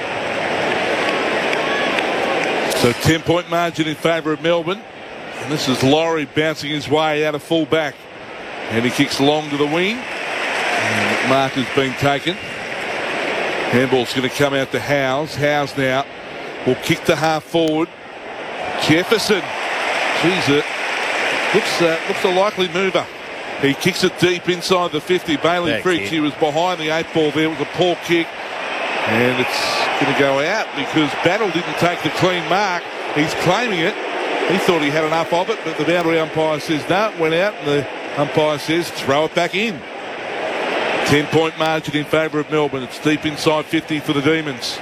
So ten point margin in favour of Melbourne. And this is Laurie bouncing his way out of full back. And he kicks long to the wing. And mark has been taken. Handball's going to come out to Howes. Howes now will kick to half forward. Jefferson. Jeez, it looks, uh, looks a likely mover. He kicks it deep inside the fifty. Bailey Back Fritz, here. he was behind the eight ball there. It was a poor kick. And it's going to go out because Battle didn't take the clean mark. He's claiming it. He thought he had enough of it, but the boundary umpire says no, it went out, and the umpire says throw it back in. ten point margin in favour of Melbourne. It's deep inside fifty for the Demons.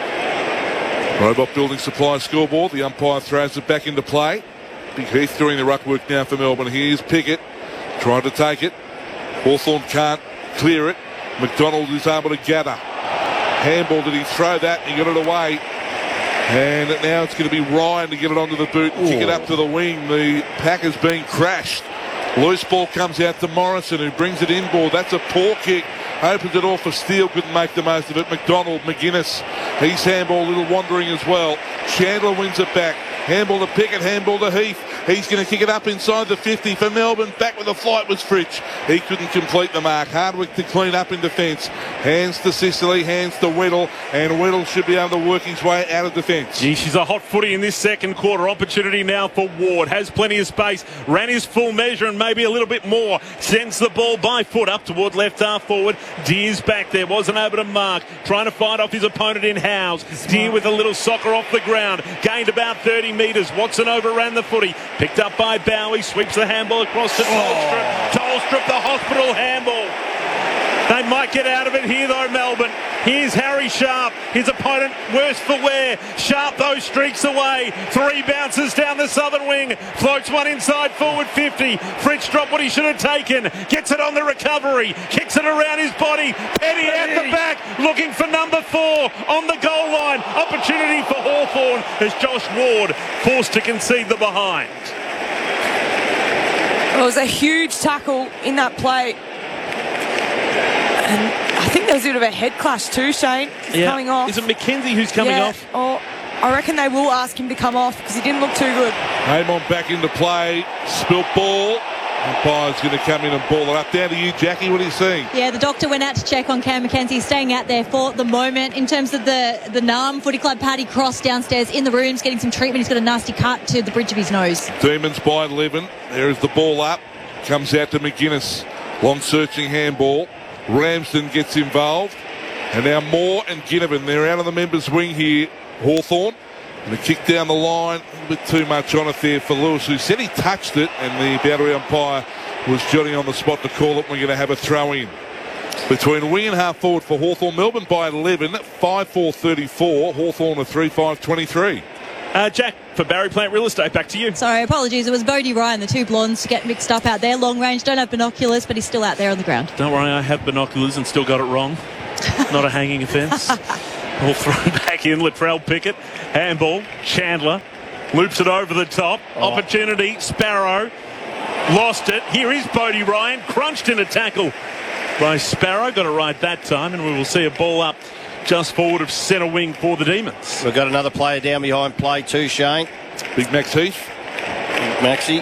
Robot Building Supply scoreboard. The umpire throws it back into play. Big Heath doing the ruck work now for Melbourne. Here's Pickett trying to take it. Hawthorn can't clear it. McDonald is able to gather. Handball, did he throw that? He got it away. And now it's going to be Ryan to get it onto the boot and kick it up to the wing. The pack has been crashed. Loose ball comes out to Morrison, who brings it inboard. That's a poor kick. Opens it off for Steele. Couldn't make the most of it. McDonald, McGuinness. He's handball, a little wandering as well. Chandler wins it back. Handball to Pickett, handball to Heath. He's going to kick it up inside the fifty for Melbourne. Back with the flight was Fritsch. He couldn't complete the mark. Hardwick to clean up in defence. Hands to Sicily, hands to Weddle. And Weddle should be able to work his way out of defence. Gee, she's a hot footy in this second quarter. Opportunity now for Ward. Has plenty of space. Ran his full measure and maybe a little bit more. Sends the ball by foot up toward left half forward. Deer's back there. Wasn't able to mark. Trying to fight off his opponent in Howes. Deer with a little soccer off the ground. Gained about thirty metres. Watson overran the footy. Picked up by Bowie. Sweeps the handball across to Tolstrup. Tolstrup, the hospital handball. They might get out of it here though, Melbourne. Here's Harry Sharp. His opponent worse for wear. Sharp those streaks away. Three bounces down the southern wing. Floats one inside forward fifty. Fritsch dropped what he should have taken. Gets it on the recovery. Kicks it around his body. Petty out the back. Looking for number four on the goal line. Opportunity for Hawthorn as Josh Ward forced to concede the behind. It was a huge tackle in that play. And I think there was a bit of a head clash too, Shane. He's Yeah. coming off. Is it McKenzie who's coming yeah, off? Or I reckon they will ask him to come off because he didn't look too good. Amon back into play. Spilt ball. Umpire's going to come in and ball it up. Down to you, Jackie. What are you seeing? Yeah, the doctor went out to check on Cam McKenzie, staying out there for the moment. In terms of the, the N A M Footy Club, Paddy Cross downstairs in the rooms getting some treatment. He's got a nasty cut to the bridge of his nose. Demons by eleven. There is the ball up. Comes out to McGuinness. Long searching handball. Ramsden gets involved. And now Moore and Ginnivan. They're out of the members' wing here. Hawthorn. And a kick down the line. A little bit too much on it there for Lewis, who said he touched it. And the boundary umpire was Johnny on the spot to call it. We're going to have a throw in. Between wing and half forward for Hawthorn. Melbourne by eleven. five four thirty-four. Hawthorn a three five twenty-three. Uh, Jack, for Barry Plant Real Estate, back to you. Sorry, apologies. It was Bodie Ryan, the two blondes, get mixed up out there. Long range, don't have binoculars, but he's still out there on the ground. Don't worry, I have binoculars and still got it wrong. Not a hanging offence. We'll throw back in Latrell Pickett. Handball. Chandler. Loops it over the top. Oh. Opportunity. Sparrow. Lost it. Here is Bodie Ryan. Crunched in a tackle by Sparrow. Got it right that time. And we will see a ball up just forward of centre wing for the Demons. We've got another player down behind play too, Shane. Big Max Heath. Big Maxie.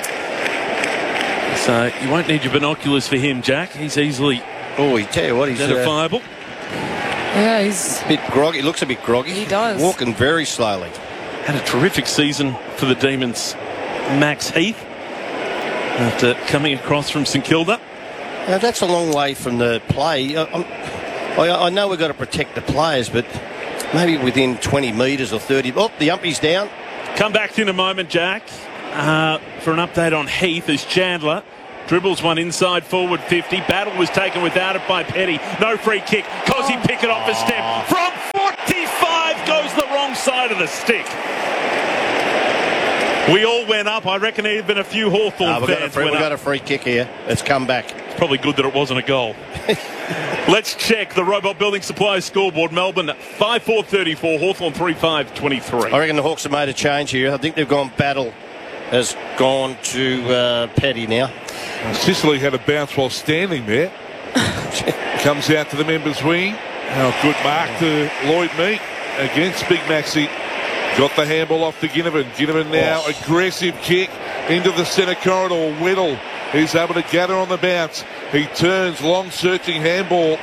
So you won't need your binoculars for him, Jack. He's easily Oh, he tell you what, he's uh, identifiable. Yeah, he's a bit groggy. He looks a bit groggy. He does. Walking very slowly. Had a terrific season for the Demons. Max Heath, after coming across from St Kilda. Now, that's a long way from the play. I, I'm, I, I know we've got to protect the players, but maybe within twenty metres or thirty. Oh, the umpy's down. Come back in a moment, Jack. uh, for an update on Heath as Chandler dribbles one inside forward fifty. Battle was taken without it by Petty. No free kick. Cosy Oh. pick it off a step. From forty-five goes the wrong side of the stick. We all went up. I reckon even a few Hawthorn Uh, we've got, a fans free, went we've up. got a free kick here. It's come back. It's probably good that it wasn't a goal. Let's check the Robot Building Supplies scoreboard. Melbourne five four thirty-four, Hawthorn three five twenty-three. I reckon the Hawks have made a change here. I think they've gone Battle has gone to uh, Petty now. Sicily had a bounce while standing there. Comes out to the members' wing. Oh, good mark to Lloyd Meek against Big Maxi. Got the handball off to Ginnivan. Ginnivan now, Oh. aggressive kick into the centre corridor. Weddle is able to gather on the bounce. He turns, long searching handball.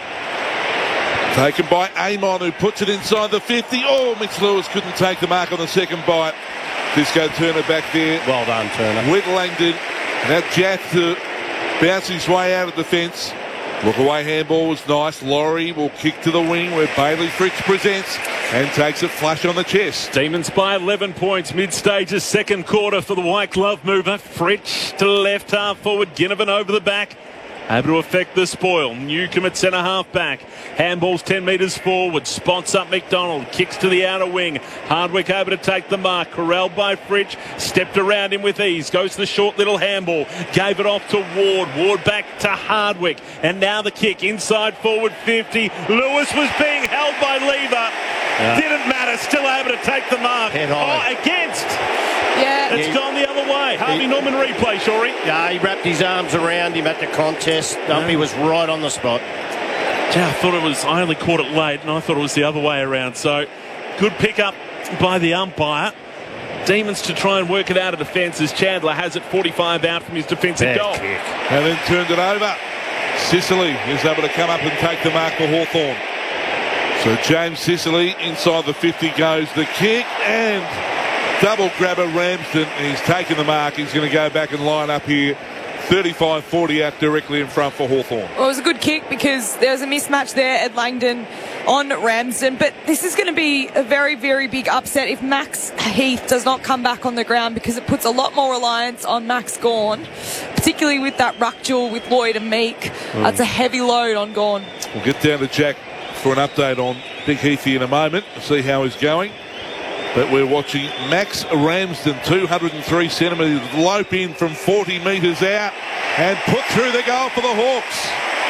Taken by Amon, who puts it inside the fifty. Oh, Mitch Lewis couldn't take the mark on the second bite. Disco Turner back there. Well done, Turner. With Langdon. Now Jack to bounce his way out of defence. Look away handball was nice. Laurie will kick to the wing where Bailey Fritz presents and takes it flush on the chest. Demons by eleven points. Mid-stages, second quarter for the white glove mover. Fritz to left half forward. Ginnivan over the back. Able to affect the spoil. Newcomb at centre half back. Handballs ten metres forward. Spots up McDonald. Kicks to the outer wing. Hardwick able to take the mark. Corralled by Fritsch. Stepped around him with ease. Goes the short little handball. Gave it off to Ward. Ward back to Hardwick. And now the kick. Inside forward fifty. Lewis was being held by Lever. Yeah. Didn't matter. Still able to take the mark. Head high. Oh, against. Yeah. It's Yeah. gone the other way. Harvey He- Norman replay, Shorey. Yeah, he wrapped his arms around him at the contest. Dumpy was right on the spot. Yeah, I thought it was, I only caught it late and I thought it was the other way around. So, good pick up by the umpire. Demons to try and work it out of defence as Chandler has it forty-five out from his defensive Bad goal. kick. And then turned it over. Sicily is able to come up and take the mark for Hawthorn. So James Sicily inside the fifty goes the kick and double grabber Ramsden. He's taken the mark. He's going to go back and line up here. thirty-five forty out directly in front for Hawthorn. Well, it was a good kick because there was a mismatch there at Langdon on Ramsden. But this is going to be a very, very big upset if Max Heath does not come back on the ground because it puts a lot more reliance on Max Gawn, particularly with that ruck duel with Lloyd and Meek. Mm. That's a heavy load on Gawn. We'll get down to Jack for an update on Big Heathy in a moment to see how he's going. But we're watching Max Ramsden, two hundred three centimetres, lope in from forty metres out and put through the goal for the Hawks.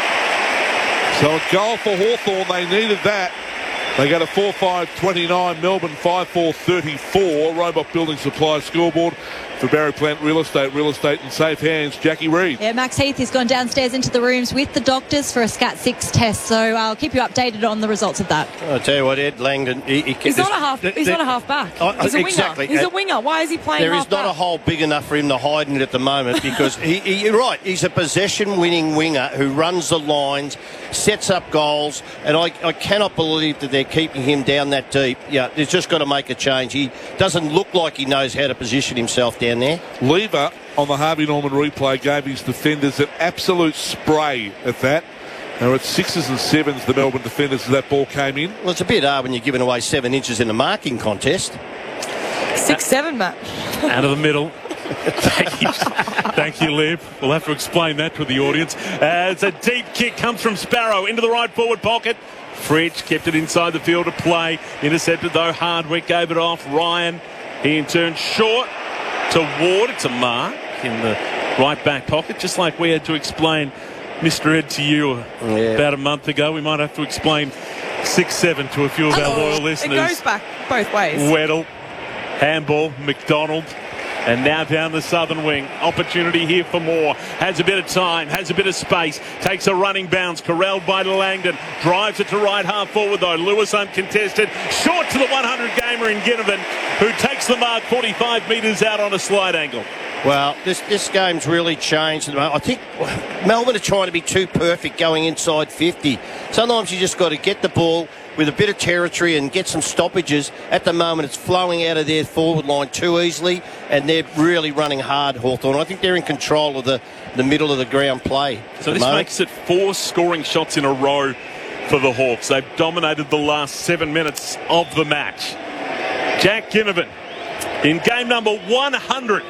So a goal for Hawthorn, they needed that. They go to four five twenty-nine, Melbourne five four thirty-four. Robot Building Supply scoreboard for Barry Plant Real Estate, Real Estate in safe hands. Jackie Reid. Yeah, Max Heath has gone downstairs into the rooms with the doctors for a scat six test, so I'll keep you updated on the results of that. I'll tell you what, Ed Langdon, he, he He's not a half. th- He's th- not a half back. Oh, He's a winger. exactly. He's a Uh, winger. Why is he playing There half is not back? a hole big enough for him to hide in it at the moment because he, he, you're right, he's a possession-winning winger who runs the lines, sets up goals, and I, I cannot believe that they're keeping him down that deep. Yeah, he's just got to make a change. He doesn't look like he knows how to position himself down there. Lever on the Harvey Norman replay gave his defenders an absolute spray at that. They were at sixes and sevens, the Melbourne defenders, as that ball came in. Well, it's a bit hard when you're giving away seven inches in a marking contest. Six seven, Matt. Out of the middle. Thank you, thank you, Liv. We'll have to explain that to the audience. As a deep kick comes from Sparrow into the right forward pocket. Fritsch kept it inside the field of play. Intercepted though. Hardwick gave it off. Ryan, he in turn short to Ward. It's a mark in the right back pocket, just like we had to explain Mister Ed to you Yeah. about a month ago. We might have to explain six seven to a few of our loyal It listeners. goes back both ways. Weddle, handball, McDonald, and now down the southern wing. Opportunity here for more. Has a bit of time, has a bit of space, takes a running bounce, corralled by Langdon, drives it to right half forward though. Lewis uncontested, short to the one hundred gamer in Ginnivan, who takes the mark forty-five metres out on a slide angle. Well, this this game's really changed. I think Melbourne are trying to be too perfect going inside fifty. Sometimes you just got to get the ball with a bit of territory and get some stoppages. At the moment, it's flowing out of their forward line too easily, and they're really running hard, Hawthorn. I think they're in control of the, the middle of the ground play. So this makes it four scoring shots in a row for the Hawks. They've dominated the last seven minutes of the match. Jack Ginnivan in game number one hundred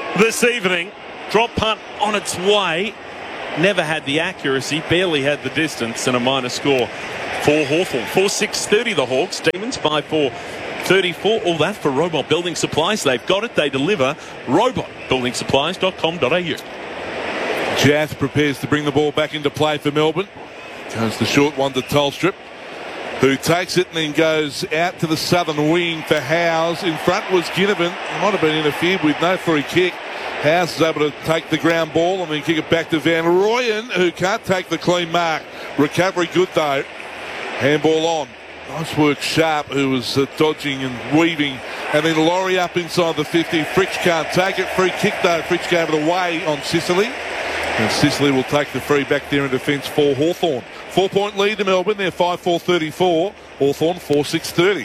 this evening. Drop punt on its way. Never had the accuracy, barely had the distance, and a minor score for Hawthorn. four six thirty the Hawks. Demons five four thirty-four. All that for Robot Building Supplies. They've got it. They deliver. robot building supplies dot com dot a u. Jath prepares to bring the ball back into play for Melbourne. Goes the short one to Tolstrup, who takes it and then goes out to the southern wing for Howes. In front was Ginnivan. Might have been interfered with. No free kick. Howes is able to take the ground ball and then kick it back to Van Rooyen, who can't take the clean mark. Recovery good though. Handball on. Nice work, Sharp, who was uh, dodging and weaving. And then Laurie up inside the fifty. Fritsch can't take it. Free kick though. Fritsch gave it away on Sicily. And Sicily will take the free back there in defence for Hawthorn. Four-point lead to Melbourne. They're five four thirty-four. Hawthorn four six thirty.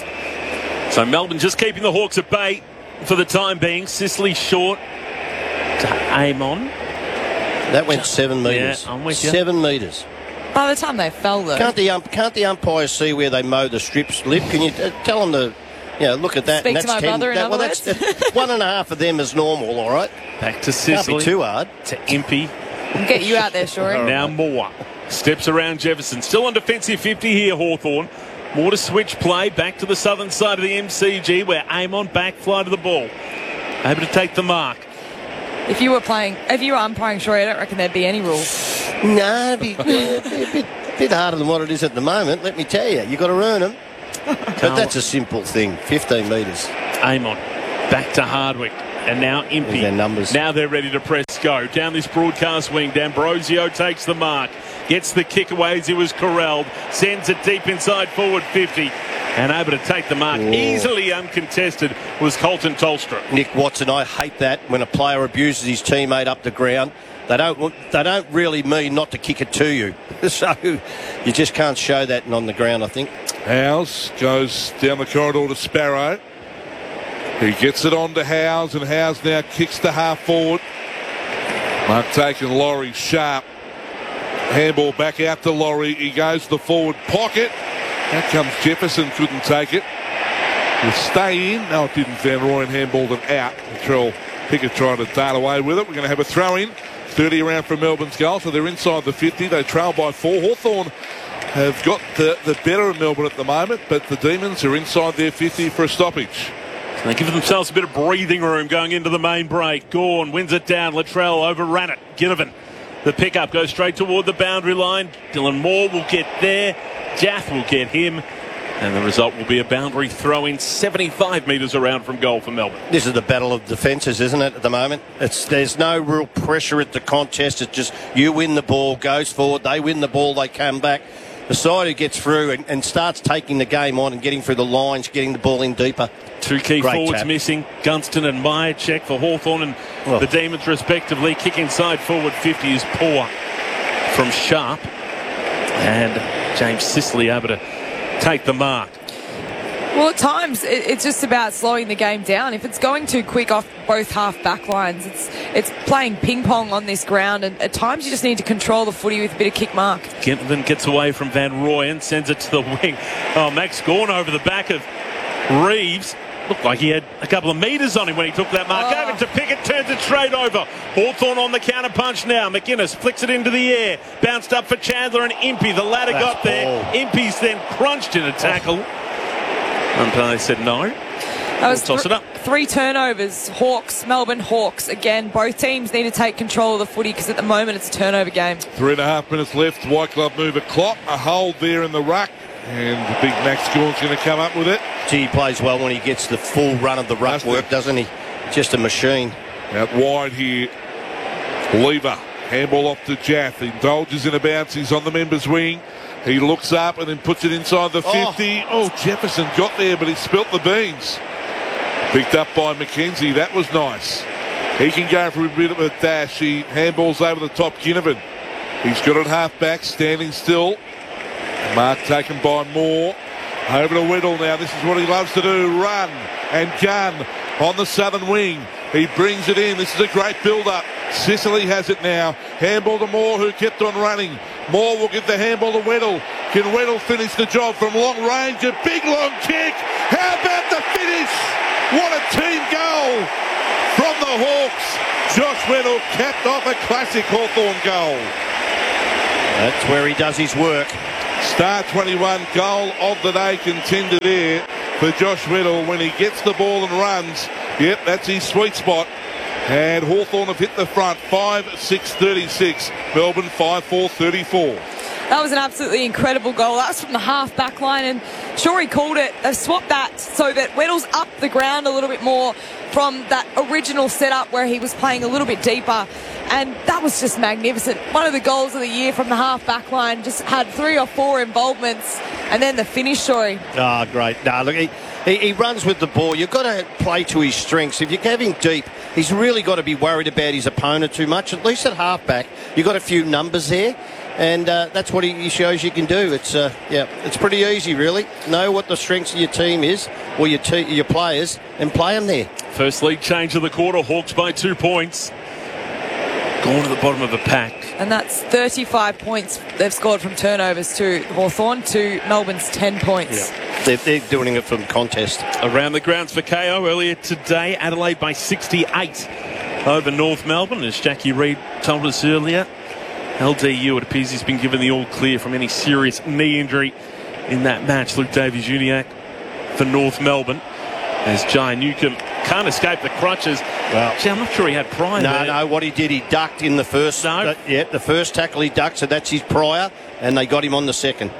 So Melbourne just keeping the Hawks at bay for the time being. Sicily short to Amon. That went seven metres. Yeah, I'm with you. Seven metres. By the time they fell, though. Can't the, um, can't the umpires see where they mow the strips, Lip? Can you uh, tell them to, you know, look at that? Speak and to that's my ten, brother, in that, other well, words. that's, that's one and a half of them is normal, all right? Back to Sicily. Can't be too hard. To Impey. We'll get you out there, Shorey. Now Moore steps around Jefferson. Still on defensive fifty here, Hawthorn. More to switch play back to the southern side of the M C G where Amon back fly to the ball. Able to take the mark. If you were playing, if you were umpiring, Shorey, I don't reckon there'd be any rule. No, it'd be, it'd be a bit, bit harder than what it is at the moment, let me tell you. You've got to earn them. But that's a simple thing. fifteen metres. Amon back to Hardwick. And now Impey. Their numbers. Now they're ready to press go. Down this broadcast wing, D'Ambrosio takes the mark. Gets the kick away as he was corralled. Sends it deep inside forward fifty. And able to take the mark. Whoa. Easily uncontested was Colton Tolstrup. Nick Watson, I hate that when a player abuses his teammate up the ground. They don't, they don't really mean not to kick it to you. So you just can't show that on the ground, I think. Howes goes down the corridor to Sparrow. He gets it on to Howes, and Howes now kicks to half forward. Mark taking Laurie Sharp. Handball back out to Laurie. He goes to the forward pocket. Out comes Jefferson, couldn't take it. Will stay in. No, it didn't. Van Rooyen handballed it out. Latrell Pickett trying to dart away with it. We're going to have a throw in. thirty around from Melbourne's goal, so they're inside the fifty. They trail by four. Hawthorn have got the, the better of Melbourne at the moment, but the Demons are inside their fifty for a stoppage. They give themselves a bit of breathing room going into the main break. Gawn wins it down. Latrell overran it. Ginnivan. The pickup goes straight toward the boundary line. Dylan Moore will get there. Jath will get him. And the result will be a boundary throw in seventy-five metres around from goal for Melbourne. This is the battle of defences, isn't it, at the moment? It's There's no real pressure at the contest. It's just you win the ball, goes forward, they win the ball, they come back. The side who gets through and, and starts taking the game on and getting through the lines, getting the ball in deeper. Two key Great forwards tap. missing. Gunston and Myercheck for Hawthorn and Oh. the Demons respectively. Kick inside forward fifty is poor from Sharp. And James Sicily able to take the mark. Well, at times it, it's just about slowing the game down. If it's going too quick off both half back lines, it's it's playing ping pong on this ground, and at times you just need to control the footy with a bit of kick mark. Ginnivan gets away from Van Rooyen, sends it to the wing. Oh, Max Gawn over the back of Reeves. Looked like he had a couple of metres on him when he took that mark. Oh. Gave it to Pickett, turns it straight over. Hawthorn on the counter punch now. McInnes flicks it into the air. Bounced up for Chandler and Impey. The ladder That's got there. ball. Impey's then crunched in a tackle. Umpire said no. That was We'll toss it up. Three turnovers. Hawks, Melbourne Hawks. Again, both teams need to take control of the footy because at the moment it's a turnover game. Three and a half minutes left. White Glove mover Klopp. A hold there in the ruck. And the big Max Gawn's going to come up with it. Gee, he plays well when he gets the full run of the ruck Doesn't work, he? doesn't he? Just a machine. Out wide here. Lever. Handball off to Jath. Indulges in a bounce. He's on the members' wing. He looks up and then puts it inside the fifty. Oh, oh Jefferson got there, but he spilt the beans. Picked up by McKenzie. That was nice. He can go for a bit of a dash. He handballs over the top. Ginnivan. He's got it half back, standing still. Mark taken by Moore. Over to Whittle now. This is what he loves to do. Run and gun on the southern wing. He brings it in. This is a great build-up. Sicily has it now. Handball to Moore, who kept on running. Moore will get the handball to Whittle. Can Weddle finish the job from long range? A big long kick. How about the finish? What a team goal from the Hawks. Josh Weddle capped off a classic Hawthorn goal. That's where he does his work. Star twenty-one goal of the day contender there for Josh Weddle when he gets the ball and runs. Yep, that's his sweet spot. And Hawthorn have hit the front, five six thirty-six. Melbourne, five four thirty-four. That was an absolutely incredible goal. That was from the half-back line, and sure, he called it. They've swapped that so that Weddle's up the ground a little bit more from that original setup where he was playing a little bit deeper, and that was just magnificent. One of the goals of the year from the half-back line, just had three or four involvements, and then the finish, sorry. Ah, oh, great. No, look, he, he, he runs with the ball. You've got to play to his strengths. If you have him deep, he's really got to be worried about his opponent too much. At least at half-back, you've got a few numbers there. And uh, that's what he shows you can do. It's uh, yeah, it's pretty easy, really. Know what the strengths of your team is, or your te- your players, and play them there. First league change of the quarter. Hawks by two points. Gone to the bottom of the pack. And that's thirty-five points they've scored from turnovers to Hawthorn to Melbourne's ten points. Yeah. They're, they're doing it from contest. Around the grounds for K O earlier today. Adelaide by sixty-eight over North Melbourne, as Jackie Reid told us earlier. L D U, it appears he's been given the all clear from any serious knee injury in that match. Luke Davies-Uniacke for North Melbourne, as Jai Newcomb can't escape the crutches. Well, see, I'm not sure he had prior. No, there. no. What he did, he ducked in the first. No. Uh, yeah, the first tackle he ducked, so that's his prior, and they got him on the second.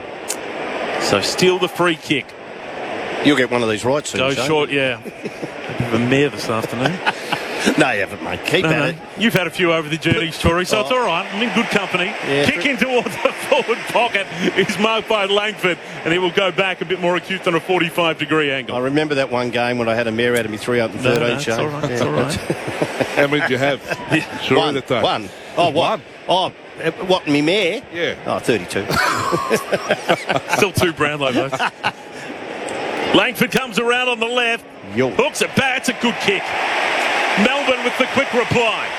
So steal the free kick. You'll get one of these right soon. Go Shane. short, yeah. A bit of a mare this afternoon. No, you haven't, mate. Keep no, at no. it. You've had a few over the journey, Story, so Oh. it's all right. I'm in good company. Yeah. Kick in towards the forward pocket is marked by Langford, and he will go back a bit more acute than a forty-five degree angle. I remember that one game when I had a mare out of me three hundred No, thirteen. no, it's all right. It's all right. How many did you have? Sure, one. that day. One. Oh, what? One. Oh, uh, what, me mare? Yeah. Oh, thirty-two. Still two Brownlow, though. Langford comes around on the left. Yo. Hooks it back. It's a good kick. Melbourne with the quick reply.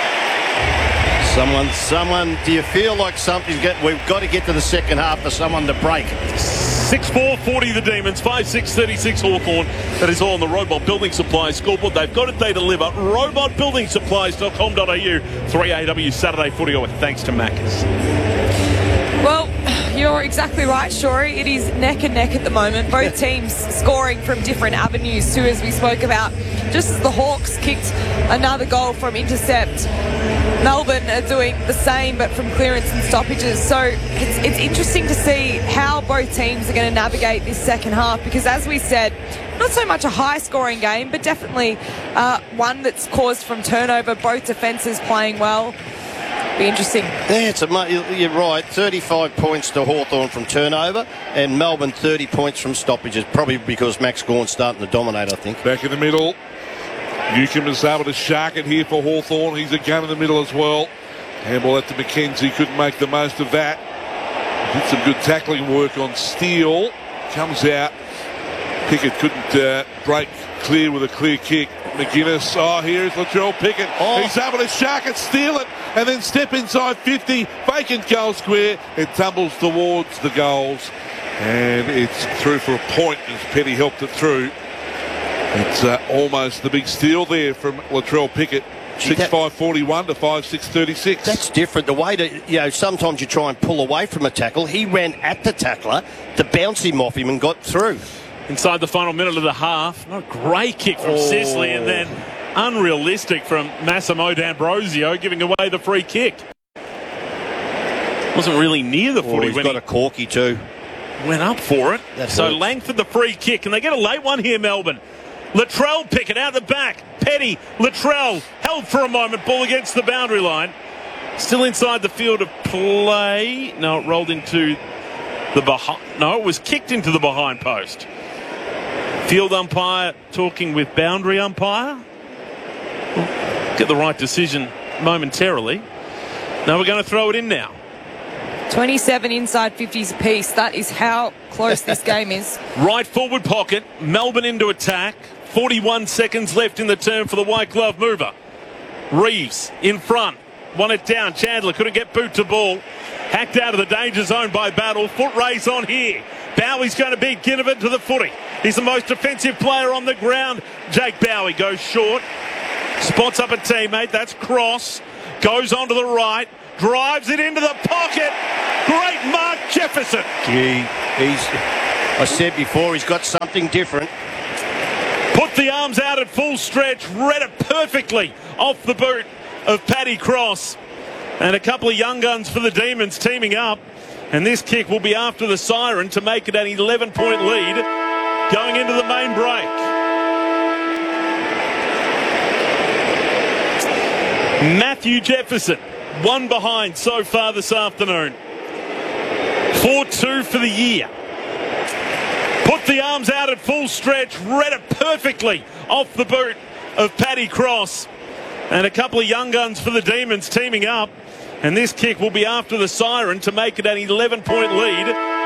Someone, someone, do you feel like something's get? We've got to get to the second half for someone to break. six four forty the Demons, five six thirty-six Hawthorn. That is all on the Robot Building Supplies scoreboard. They've got it, they deliver. robot building supplies dot com dot a u. three A W Saturday Footy Hour, thanks to Macca's. Well, you're exactly right, Shorey. It is neck and neck at the moment. Both teams scoring from different avenues too, as we spoke about. Just as the Hawks kicked another goal from intercept, Melbourne are doing the same but from clearance and stoppages. So it's, it's interesting to see how both teams are going to navigate this second half, because as we said, not so much a high scoring game, but definitely uh, one that's caused from turnover. Both defences playing well. Be interesting. Yeah, it's a, you're right. thirty-five points to Hawthorn from turnover, and Melbourne thirty points from stoppages. Probably because Max Gawn's starting to dominate, I think. Back in the middle. Newcomb is able to shark it here for Hawthorn. He's a gun in the middle as well. Handball out to McKenzie. Couldn't make the most of that. Did some good tackling work on Steele. Comes out. Pickett couldn't uh, break clear with a clear kick. McGuinness, oh, here's Latrell Pickett. Oh. He's able to shark it, steal it, and then step inside fifty. Vacant goal square. It tumbles towards the goals. And it's through for a point as Petty helped it through. It's uh, almost the big steal there from Latrell Pickett. six five forty-one to five six thirty-six. That's different. The way to, you know, sometimes you try and pull away from a tackle. He ran at the tackler to bounce him off him and got through. Inside the final minute of the half, not a great kick from Oh. Sicily, and then unrealistic from Massimo D'Ambrosio, giving away the free kick. Wasn't really near the Oh, footy he's when got he a corky too. went up for it. That so hurts. Langford the free kick, and they get a late one here, Melbourne. Latrell Pickett out the back. Petty, Latrell held for a moment, ball against the boundary line. Still inside the field of play. No, it rolled into the behind. No, it was kicked into the behind post. Field umpire talking with boundary umpire. We'll get the right decision momentarily. Now we're going to throw it in now. twenty-seven inside fifties apiece. That is how close this game is. Right forward pocket. Melbourne into attack. forty-one seconds left in the term for the white glove mover. Reeves in front. Won it down. Chandler couldn't get boot to ball. Hacked out of the danger zone by Battle. Foot race on here. Bowie's going to beat Ginnivan to the footy. He's the most defensive player on the ground. Jake Bowie goes short. Spots up a teammate. That's Cross. Goes on to the right. Drives it into the pocket. Great Mark Jefferson. Gee, he's... I said before, he's got something different. Put the arms out at full stretch. Read it perfectly off the boot of Paddy Cross. And a couple of young guns for the Demons teaming up. And this kick will be after the siren to make it an eleven-point lead going into the main break. Matthew Jefferson, one behind so far this afternoon. four two for the year. Put the arms out at full stretch. Read it perfectly off the boot of Paddy Cross. And a couple of young guns for the Demons teaming up. And this kick will be after the siren to make it an eleven-point lead